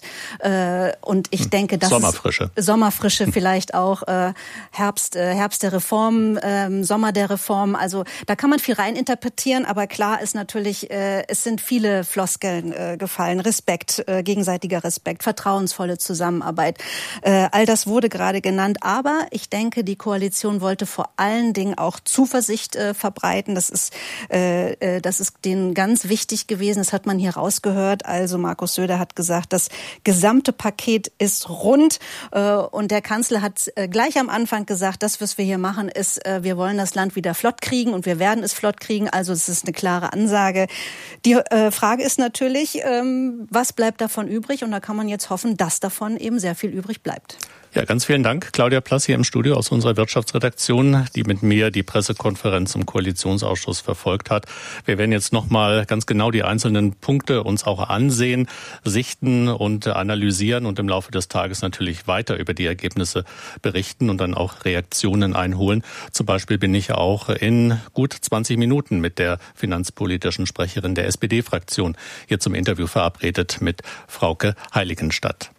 Und ich denke, das Sommerfrische vielleicht auch, Herbst der Reform, Sommer der Reform. Also da kann man viel reininterpretieren, aber klar ist natürlich, es sind viele Floskeln gefallen. Respekt, gegenseitiger Respekt, vertrauensvolle Zusammenarbeit. All das wurde gerade genannt, aber ich denke, die Koalition wollte vor allen Dingen auch Zuversicht verbreiten. Das ist denen ganz wichtig gewesen. Das hat man hier rausgehört. Also Markus Söder hat gesagt, das gesamte Paket ist rund. Und der Kanzler hat gleich am Anfang gesagt, das, was wir hier machen, ist, wir wollen das Land wieder flott kriegen und wir werden es flott kriegen. Also es ist eine klare Ansage. Die Frage ist natürlich, was bleibt davon übrig? Und da kann man jetzt hoffen, dass davon eben sehr viel übrig bleibt. Ja, ganz vielen Dank. Claudia Plass hier im Studio aus unserer Wirtschaftsredaktion, die mit mir die Pressekonferenz im Koalitionsausschuss verfolgt hat. Wir werden jetzt nochmal ganz genau die einzelnen Punkte uns auch ansehen, sichten und analysieren und im Laufe des Tages natürlich weiter über die Ergebnisse berichten und dann auch Reaktionen einholen. Zum Beispiel bin ich auch in gut 20 Minuten mit der finanzpolitischen Sprecherin der SPD-Fraktion hier zum Interview verabredet mit Frauke Heiligenstadt.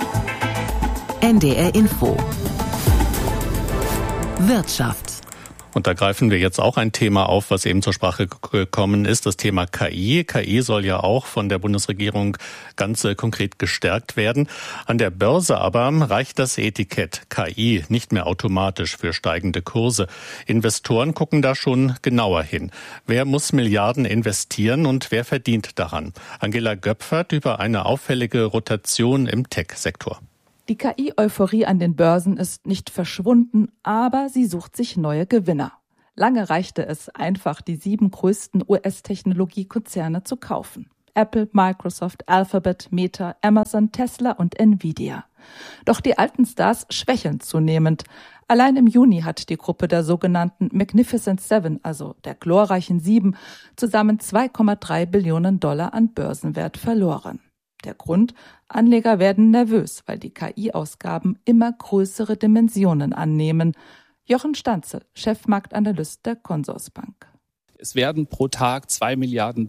NDR Info. Wirtschaft. Und da greifen wir jetzt auch ein Thema auf, was eben zur Sprache gekommen ist, das Thema KI. KI soll ja auch von der Bundesregierung ganz konkret gestärkt werden. An der Börse aber reicht das Etikett KI nicht mehr automatisch für steigende Kurse. Investoren gucken da schon genauer hin. Wer muss Milliarden investieren und wer verdient daran? Angela Göpfert über eine auffällige Rotation im Tech-Sektor. Die KI-Euphorie an den Börsen ist nicht verschwunden, aber sie sucht sich neue Gewinner. Lange reichte es einfach, die 7 größten US-Technologiekonzerne zu kaufen. Apple, Microsoft, Alphabet, Meta, Amazon, Tesla und Nvidia. Doch die alten Stars schwächeln zunehmend. Allein im Juni hat die Gruppe der sogenannten Magnificent Seven, also der glorreichen 7, zusammen $2,3 Billionen an Börsenwert verloren. Der Grund? Anleger werden nervös, weil die KI-Ausgaben immer größere Dimensionen annehmen. Jochen Stanzel, Chefmarktanalyst der Consorsbank. Es werden pro Tag $2 Milliarden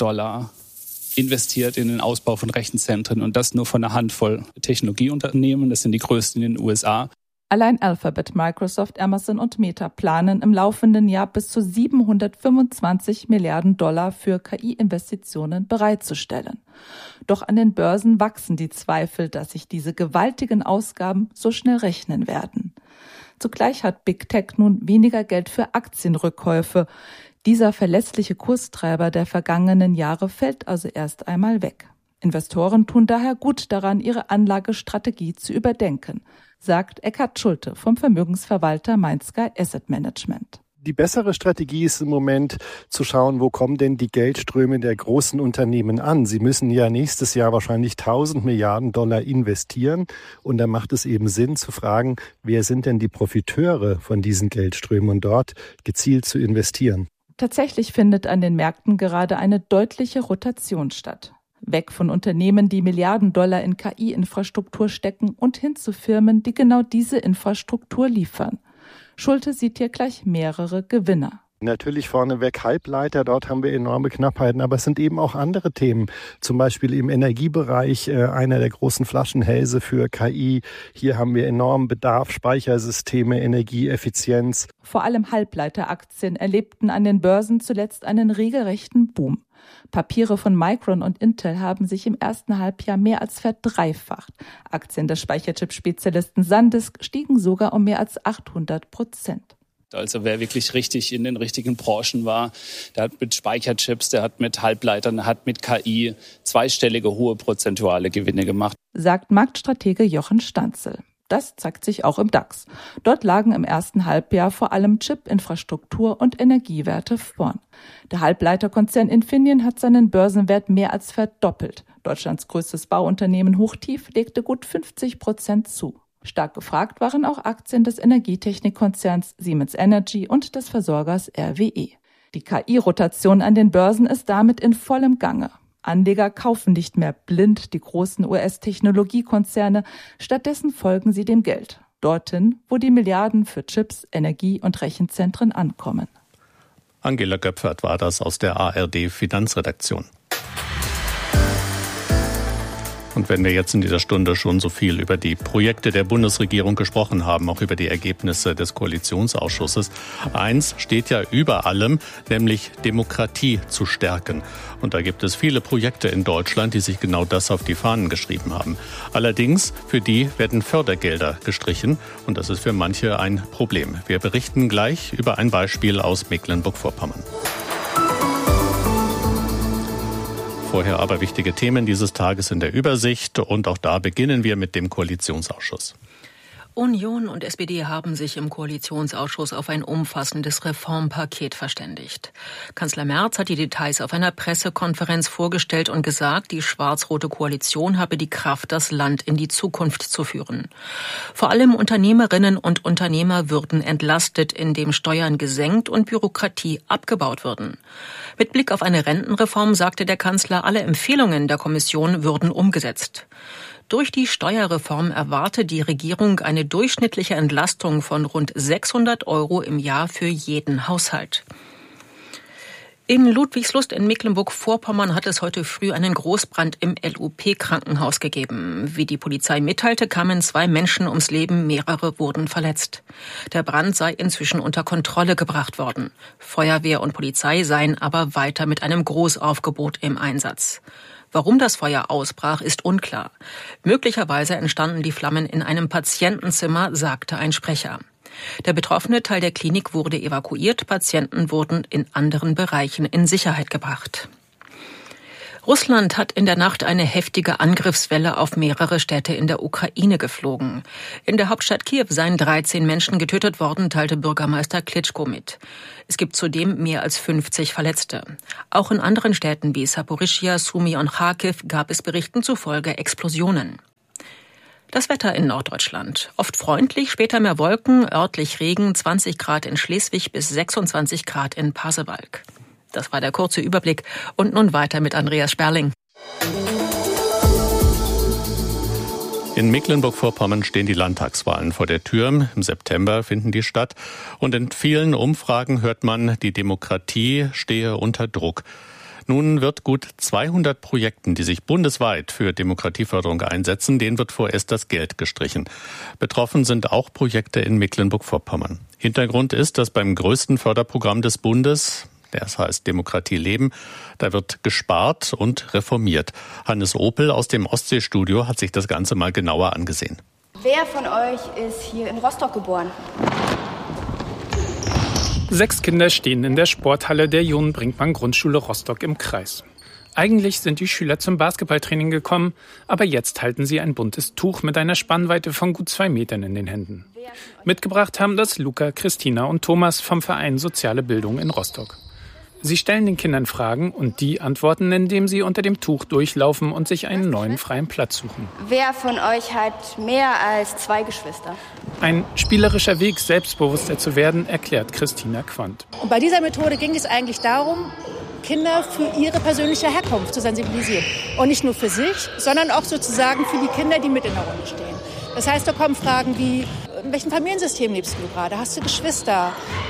investiert in den Ausbau von Rechenzentren und das nur von einer Handvoll Technologieunternehmen. Das sind die größten in den USA. Allein Alphabet, Microsoft, Amazon und Meta planen im laufenden Jahr bis zu $725 Milliarden für KI-Investitionen bereitzustellen. Doch an den Börsen wachsen die Zweifel, dass sich diese gewaltigen Ausgaben so schnell rechnen werden. Zugleich hat Big Tech nun weniger Geld für Aktienrückkäufe. Dieser verlässliche Kurstreiber der vergangenen Jahre fällt also erst einmal weg. Investoren tun daher gut daran, ihre Anlagestrategie zu überdenken, sagt Eckhard Schulte vom Vermögensverwalter Mainsky Asset Management. Die bessere Strategie ist im Moment zu schauen, wo kommen denn die Geldströme der großen Unternehmen an. Sie müssen ja nächstes Jahr wahrscheinlich $1.000 Milliarden investieren. Und da macht es eben Sinn zu fragen, wer sind denn die Profiteure von diesen Geldströmen und dort gezielt zu investieren. Tatsächlich findet an den Märkten gerade eine deutliche Rotation statt. Weg von Unternehmen, die $Milliarden in KI-Infrastruktur stecken und hin zu Firmen, die genau diese Infrastruktur liefern. Schulte sieht hier gleich mehrere Gewinner. Natürlich vorneweg Halbleiter, dort haben wir enorme Knappheiten, aber es sind eben auch andere Themen. Zum Beispiel im Energiebereich, einer der großen Flaschenhälse für KI. Hier haben wir enormen Bedarf, Speichersysteme, Energieeffizienz. Vor allem Halbleiteraktien erlebten an den Börsen zuletzt einen regelrechten Boom. Papiere von Micron und Intel haben sich im ersten Halbjahr mehr als verdreifacht. Aktien des Speicherchip-Spezialisten SanDisk stiegen sogar um mehr als 800%. Also wer wirklich richtig in den richtigen Branchen war, der hat mit Speicherchips, der hat mit Halbleitern, der hat mit KI zweistellige hohe prozentuale Gewinne gemacht. Sagt Marktstratege Jochen Stanzel. Das zeigt sich auch im DAX. Dort lagen im ersten Halbjahr vor allem Chip-Infrastruktur und Energiewerte vorn. Der Halbleiterkonzern Infineon hat seinen Börsenwert mehr als verdoppelt. Deutschlands größtes Bauunternehmen Hochtief legte gut 50% zu. Stark gefragt waren auch Aktien des Energietechnikkonzerns Siemens Energy und des Versorgers RWE. Die KI-Rotation an den Börsen ist damit in vollem Gange. Anleger kaufen nicht mehr blind die großen US-Technologiekonzerne, stattdessen folgen sie dem Geld. Dorthin, wo die Milliarden für Chips, Energie- und Rechenzentren ankommen. Angela Göpfert war das aus der ARD-Finanzredaktion. Und wenn wir jetzt in dieser Stunde schon so viel über die Projekte der Bundesregierung gesprochen haben, auch über die Ergebnisse des Koalitionsausschusses, eins steht ja über allem, nämlich Demokratie zu stärken. Und da gibt es viele Projekte in Deutschland, die sich genau das auf die Fahnen geschrieben haben. Allerdings, für die werden Fördergelder gestrichen und das ist für manche ein Problem. Wir berichten gleich über ein Beispiel aus Mecklenburg-Vorpommern. Vorher aber wichtige Themen dieses Tages in der Übersicht und auch da beginnen wir mit dem Koalitionsausschuss. Union und SPD haben sich im Koalitionsausschuss auf ein umfassendes Reformpaket verständigt. Kanzler Merz hat die Details auf einer Pressekonferenz vorgestellt und gesagt, die schwarz-rote Koalition habe die Kraft, das Land in die Zukunft zu führen. Vor allem Unternehmerinnen und Unternehmer würden entlastet, indem Steuern gesenkt und Bürokratie abgebaut würden. Mit Blick auf eine Rentenreform sagte der Kanzler, alle Empfehlungen der Kommission würden umgesetzt. Durch die Steuerreform erwarte die Regierung eine durchschnittliche Entlastung von rund 600 € im Jahr für jeden Haushalt. In Ludwigslust in Mecklenburg-Vorpommern hat es heute früh einen Großbrand im LUP-Krankenhaus gegeben. Wie die Polizei mitteilte, kamen 2 Menschen ums Leben, mehrere wurden verletzt. Der Brand sei inzwischen unter Kontrolle gebracht worden. Feuerwehr und Polizei seien aber weiter mit einem Großaufgebot im Einsatz. Warum das Feuer ausbrach, ist unklar. Möglicherweise entstanden die Flammen in einem Patientenzimmer, sagte ein Sprecher. Der betroffene Teil der Klinik wurde evakuiert, Patienten wurden in anderen Bereichen in Sicherheit gebracht. Russland hat in der Nacht eine heftige Angriffswelle auf mehrere Städte in der Ukraine geflogen. In der Hauptstadt Kiew seien 13 Menschen getötet worden, teilte Bürgermeister Klitschko mit. Es gibt zudem mehr als 50 Verletzte. Auch in anderen Städten wie Saporischschja, Sumy und Charkiw gab es Berichten zufolge Explosionen. Das Wetter in Norddeutschland. Oft freundlich, später mehr Wolken, örtlich Regen, 20 Grad in Schleswig bis 26 Grad in Pasewalk. Das war der kurze Überblick. Und nun weiter mit Andreas Sperling. In Mecklenburg-Vorpommern stehen die Landtagswahlen vor der Tür. Im September finden die statt. Und in vielen Umfragen hört man, die Demokratie stehe unter Druck. Nun wird gut 200 Projekten, die sich bundesweit für Demokratieförderung einsetzen, denen wird vorerst das Geld gestrichen. Betroffen sind auch Projekte in Mecklenburg-Vorpommern. Hintergrund ist, dass beim größten Förderprogramm des Bundes, das heißt Demokratie leben, da wird gespart und reformiert. Hannes Opel aus dem Ostseestudio hat sich das Ganze mal genauer angesehen. Wer von euch ist hier in Rostock geboren? 6 Kinder stehen in der Sporthalle der Johann-Brinkmann-Grundschule Rostock im Kreis. Eigentlich sind die Schüler zum Basketballtraining gekommen, aber jetzt halten sie ein buntes Tuch mit einer Spannweite von gut 2 Metern in den Händen. Mitgebracht haben das Luca, Christina und Thomas vom Verein Soziale Bildung in Rostock. Sie stellen den Kindern Fragen und die antworten, indem sie unter dem Tuch durchlaufen und sich einen neuen freien Platz suchen. Wer von euch hat mehr als 2 Geschwister? Ein spielerischer Weg, selbstbewusster zu werden, erklärt Christina Quandt. Und bei dieser Methode ging es eigentlich darum, Kinder für ihre persönliche Herkunft zu sensibilisieren. Und nicht nur für sich, sondern auch sozusagen für die Kinder, die mit in der Runde stehen. Das heißt, da kommen Fragen wie, in welchem Familiensystem lebst du gerade? Hast du Geschwister?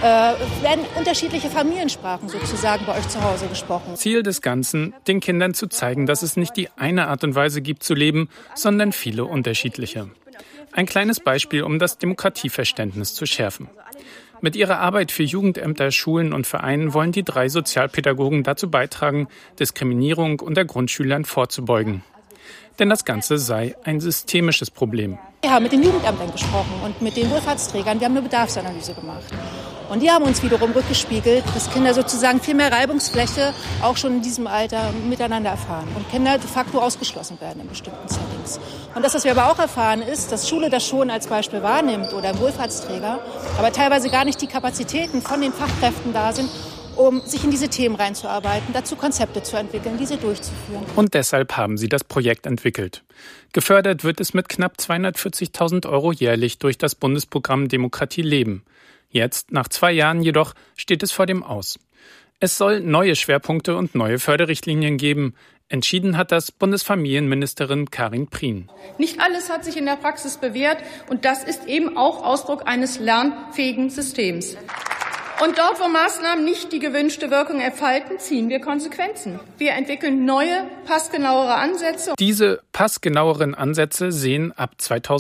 Werden unterschiedliche Familiensprachen sozusagen bei euch zu Hause gesprochen? Ziel des Ganzen, den Kindern zu zeigen, dass es nicht die eine Art und Weise gibt zu leben, sondern viele unterschiedliche. Ein kleines Beispiel, um das Demokratieverständnis zu schärfen. Mit ihrer Arbeit für Jugendämter, Schulen und Vereinen wollen die 3 Sozialpädagogen dazu beitragen, Diskriminierung unter Grundschülern vorzubeugen. Denn das Ganze sei ein systemisches Problem. Wir haben mit den Jugendämtern gesprochen und mit den Wohlfahrtsträgern. Wir haben eine Bedarfsanalyse gemacht. Und die haben uns wiederum rückgespiegelt, dass Kinder sozusagen viel mehr Reibungsfläche auch schon in diesem Alter miteinander erfahren. Und Kinder de facto ausgeschlossen werden in bestimmten Settings. Und das, was wir aber auch erfahren, ist, dass Schule das schon als Beispiel wahrnimmt oder ein Wohlfahrtsträger, aber teilweise gar nicht die Kapazitäten von den Fachkräften da sind, um sich in diese Themen reinzuarbeiten, dazu Konzepte zu entwickeln, diese durchzuführen. Und deshalb haben sie das Projekt entwickelt. Gefördert wird es mit knapp 240.000 € jährlich durch das Bundesprogramm Demokratie leben. Jetzt, nach 2 Jahren jedoch, steht es vor dem Aus. Es soll neue Schwerpunkte und neue Förderrichtlinien geben. Entschieden hat das Bundesfamilienministerin Karin Prien. Nicht alles hat sich in der Praxis bewährt und das ist eben auch Ausdruck eines lernfähigen Systems. Und dort, wo Maßnahmen nicht die gewünschte Wirkung entfalten, ziehen wir Konsequenzen. Wir entwickeln neue, passgenauere Ansätze. Diese passgenaueren Ansätze sehen ab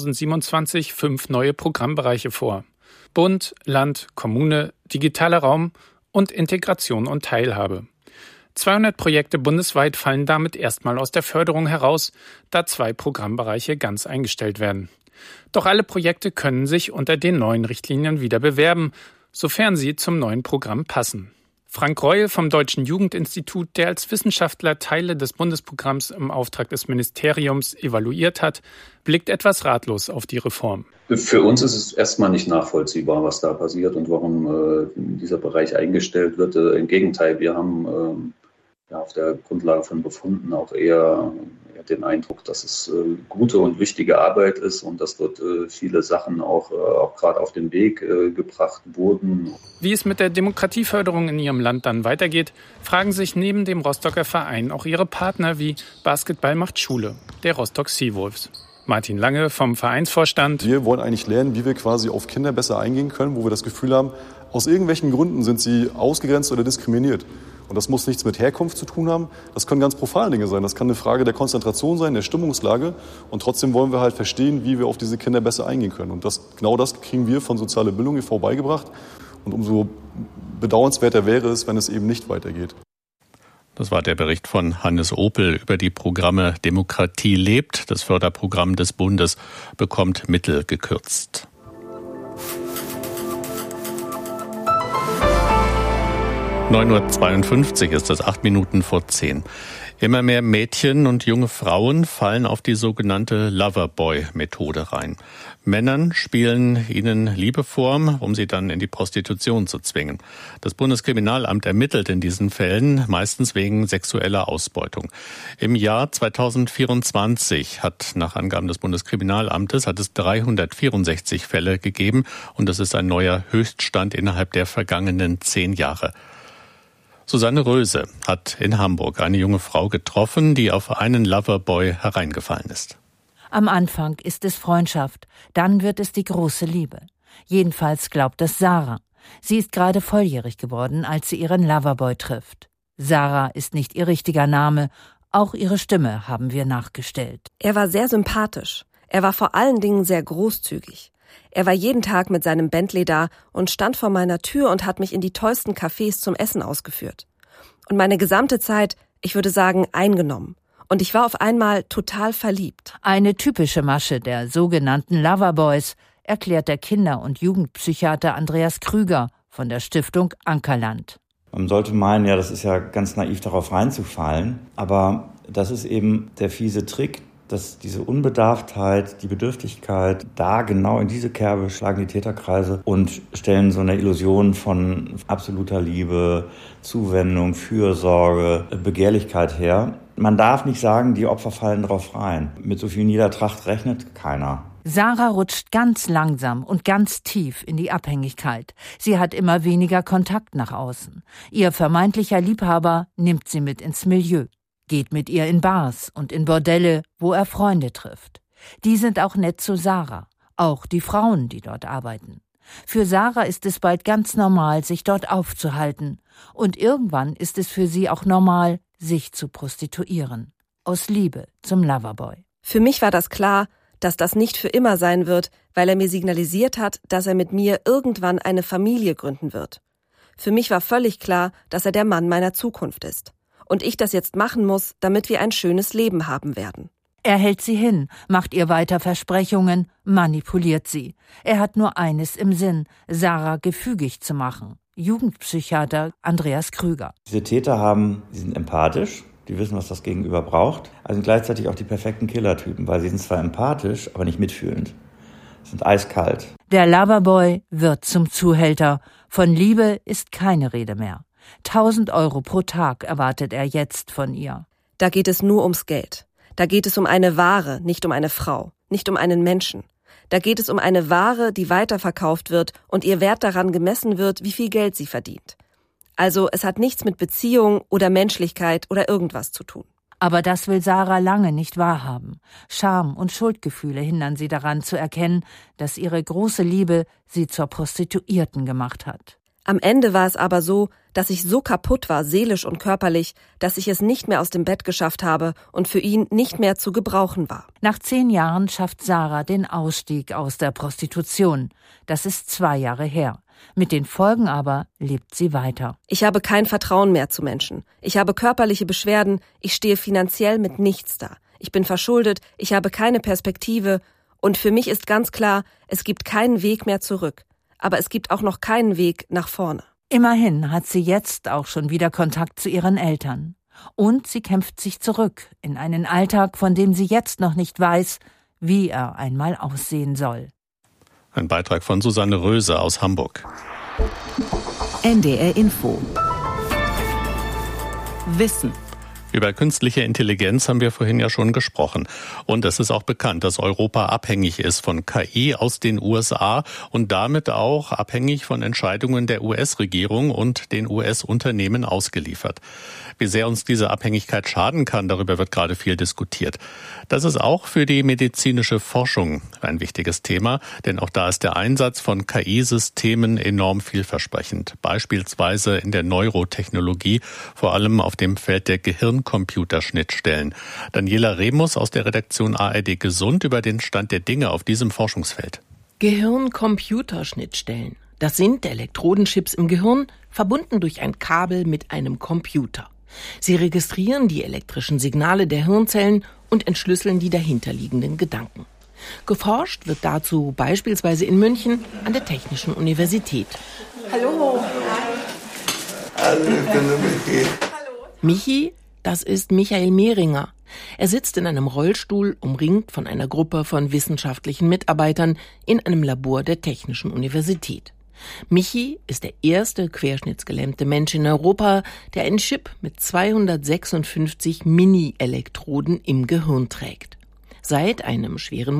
2027 5 neue Programmbereiche vor. Bund, Land, Kommune, digitaler Raum und Integration und Teilhabe. 200 Projekte bundesweit fallen damit erstmal aus der Förderung heraus, da 2 Programmbereiche ganz eingestellt werden. Doch alle Projekte können sich unter den neuen Richtlinien wieder bewerben, sofern sie zum neuen Programm passen. Frank Reul vom Deutschen Jugendinstitut, der als Wissenschaftler Teile des Bundesprogramms im Auftrag des Ministeriums evaluiert hat, blickt etwas ratlos auf die Reform. Für uns ist es erstmal nicht nachvollziehbar, was da passiert und warum dieser Bereich eingestellt wird. Im Gegenteil, wir haben auf der Grundlage von Befunden auch eher den Eindruck, dass es gute und wichtige Arbeit ist und dass dort viele Sachen auch gerade auf den Weg gebracht wurden. Wie es mit der Demokratieförderung in ihrem Land dann weitergeht, fragen sich neben dem Rostocker Verein auch ihre Partner wie Basketball macht Schule, der Rostock Seawolves. Martin Lange vom Vereinsvorstand. Wir wollen eigentlich lernen, wie wir quasi auf Kinder besser eingehen können, wo wir das Gefühl haben, aus irgendwelchen Gründen sind sie ausgegrenzt oder diskriminiert. Und das muss nichts mit Herkunft zu tun haben. Das können ganz profane Dinge sein. Das kann eine Frage der Konzentration sein, der Stimmungslage. Und trotzdem wollen wir halt verstehen, wie wir auf diese Kinder besser eingehen können. Und genau das kriegen wir von Soziale Bildung e.V. beigebracht. Und umso bedauernswerter wäre es, wenn es eben nicht weitergeht. Das war der Bericht von Hannes Opel über die Programme Demokratie lebt. Das Förderprogramm des Bundes bekommt Mittel gekürzt. (9:52 Uhr) ist es, 8 Minuten vor 10. Immer mehr Mädchen und junge Frauen fallen auf die sogenannte Loverboy-Methode rein. Männern spielen ihnen Liebe vor, um sie dann in die Prostitution zu zwingen. Das Bundeskriminalamt ermittelt in diesen Fällen meistens wegen sexueller Ausbeutung. Im Jahr 2024 nach Angaben des Bundeskriminalamtes hat es 364 Fälle gegeben und das ist ein neuer Höchststand innerhalb der vergangenen 10 Jahre. Susanne Röse hat in Hamburg eine junge Frau getroffen, die auf einen Loverboy hereingefallen ist. Am Anfang ist es Freundschaft, dann wird es die große Liebe. Jedenfalls glaubt es Sarah. Sie ist gerade volljährig geworden, als sie ihren Loverboy trifft. Sarah ist nicht ihr richtiger Name, auch ihre Stimme haben wir nachgestellt. Er war sehr sympathisch. Er war vor allen Dingen sehr großzügig. Er war jeden Tag mit seinem Bentley da und stand vor meiner Tür und hat mich in die tollsten Cafés zum Essen ausgeführt. Und meine gesamte Zeit, ich würde sagen, eingenommen. Und ich war auf einmal total verliebt. Eine typische Masche der sogenannten Loverboys, erklärt der Kinder- und Jugendpsychiater Andreas Krüger von der Stiftung Ankerland. Man sollte meinen, ja, das ist ja ganz naiv, darauf reinzufallen. Aber das ist eben der fiese Trick, dass diese Unbedarftheit, die Bedürftigkeit, da genau in diese Kerbe schlagen die Täterkreise und stellen so eine Illusion von absoluter Liebe, Zuwendung, Fürsorge, Begehrlichkeit her. Man darf nicht sagen, die Opfer fallen drauf rein. Mit so viel Niedertracht rechnet keiner. Sarah rutscht ganz langsam und ganz tief in die Abhängigkeit. Sie hat immer weniger Kontakt nach außen. Ihr vermeintlicher Liebhaber nimmt sie mit ins Milieu. Geht mit ihr in Bars und in Bordelle, wo er Freunde trifft. Die sind auch nett zu Sarah, auch die Frauen, die dort arbeiten. Für Sarah ist es bald ganz normal, sich dort aufzuhalten. Und irgendwann ist es für sie auch normal, sich zu prostituieren. Aus Liebe zum Loverboy. Für mich war das klar, dass das nicht für immer sein wird, weil er mir signalisiert hat, dass er mit mir irgendwann eine Familie gründen wird. Für mich war völlig klar, dass er der Mann meiner Zukunft ist. Und ich das jetzt machen muss, damit wir ein schönes Leben haben werden. Er hält sie hin, macht ihr weiter Versprechungen, manipuliert sie. Er hat nur eines im Sinn, Sarah gefügig zu machen. Jugendpsychiater Andreas Krüger. Diese Täter die sind empathisch, die wissen, was das Gegenüber braucht. Also sind gleichzeitig auch die perfekten Killertypen, weil sie sind zwar empathisch, aber nicht mitfühlend. Sie sind eiskalt. Der Loverboy wird zum Zuhälter. Von Liebe ist keine Rede mehr. 1.000 € pro Tag erwartet er jetzt von ihr. Da geht es nur ums Geld. Da geht es um eine Ware, nicht um eine Frau, nicht um einen Menschen. Da geht es um eine Ware, die weiterverkauft wird und ihr Wert daran gemessen wird, wie viel Geld sie verdient. Also es hat nichts mit Beziehung oder Menschlichkeit oder irgendwas zu tun. Aber das will Sarah lange nicht wahrhaben. Scham und Schuldgefühle hindern sie daran zu erkennen, dass ihre große Liebe sie zur Prostituierten gemacht hat. Am Ende war es aber so, dass ich so kaputt war, seelisch und körperlich, dass ich es nicht mehr aus dem Bett geschafft habe und für ihn nicht mehr zu gebrauchen war. Nach 10 Jahren schafft Sarah den Ausstieg aus der Prostitution. Das ist 2 Jahre her. Mit den Folgen aber lebt sie weiter. Ich habe kein Vertrauen mehr zu Menschen. Ich habe körperliche Beschwerden. Ich stehe finanziell mit nichts da. Ich bin verschuldet. Ich habe keine Perspektive. Und für mich ist ganz klar, es gibt keinen Weg mehr zurück. Aber es gibt auch noch keinen Weg nach vorne. Immerhin hat sie jetzt auch schon wieder Kontakt zu ihren Eltern. Und sie kämpft sich zurück in einen Alltag, von dem sie jetzt noch nicht weiß, wie er einmal aussehen soll. Ein Beitrag von Susanne Röse aus Hamburg. NDR Info. Wissen. Über künstliche Intelligenz haben wir vorhin ja schon gesprochen. Und es ist auch bekannt, dass Europa abhängig ist von KI aus den USA und damit auch abhängig von Entscheidungen der US-Regierung und den US-Unternehmen ausgeliefert. Wie sehr uns diese Abhängigkeit schaden kann, darüber wird gerade viel diskutiert. Das ist auch für die medizinische Forschung ein wichtiges Thema, denn auch da ist der Einsatz von KI-Systemen enorm vielversprechend. Beispielsweise in der Neurotechnologie, vor allem auf dem Feld der Gehirn-Computer-Schnittstellen. Daniela Remus aus der Redaktion ARD Gesund über den Stand der Dinge auf diesem Forschungsfeld. Gehirn-Computer-Schnittstellen. Das sind Elektrodenchips im Gehirn, verbunden durch ein Kabel mit einem Computer. Sie registrieren die elektrischen Signale der Hirnzellen und entschlüsseln die dahinterliegenden Gedanken. Geforscht wird dazu beispielsweise in München an der Technischen Universität. Hallo. Hallo, Michi. Michi, das ist Michael Mehringer. Er sitzt in einem Rollstuhl, umringt von einer Gruppe von wissenschaftlichen Mitarbeitern in einem Labor der Technischen Universität. Michi ist der erste querschnittsgelähmte Mensch in Europa, der einen Chip mit 256 Mini-Elektroden im Gehirn trägt. Seit einem schweren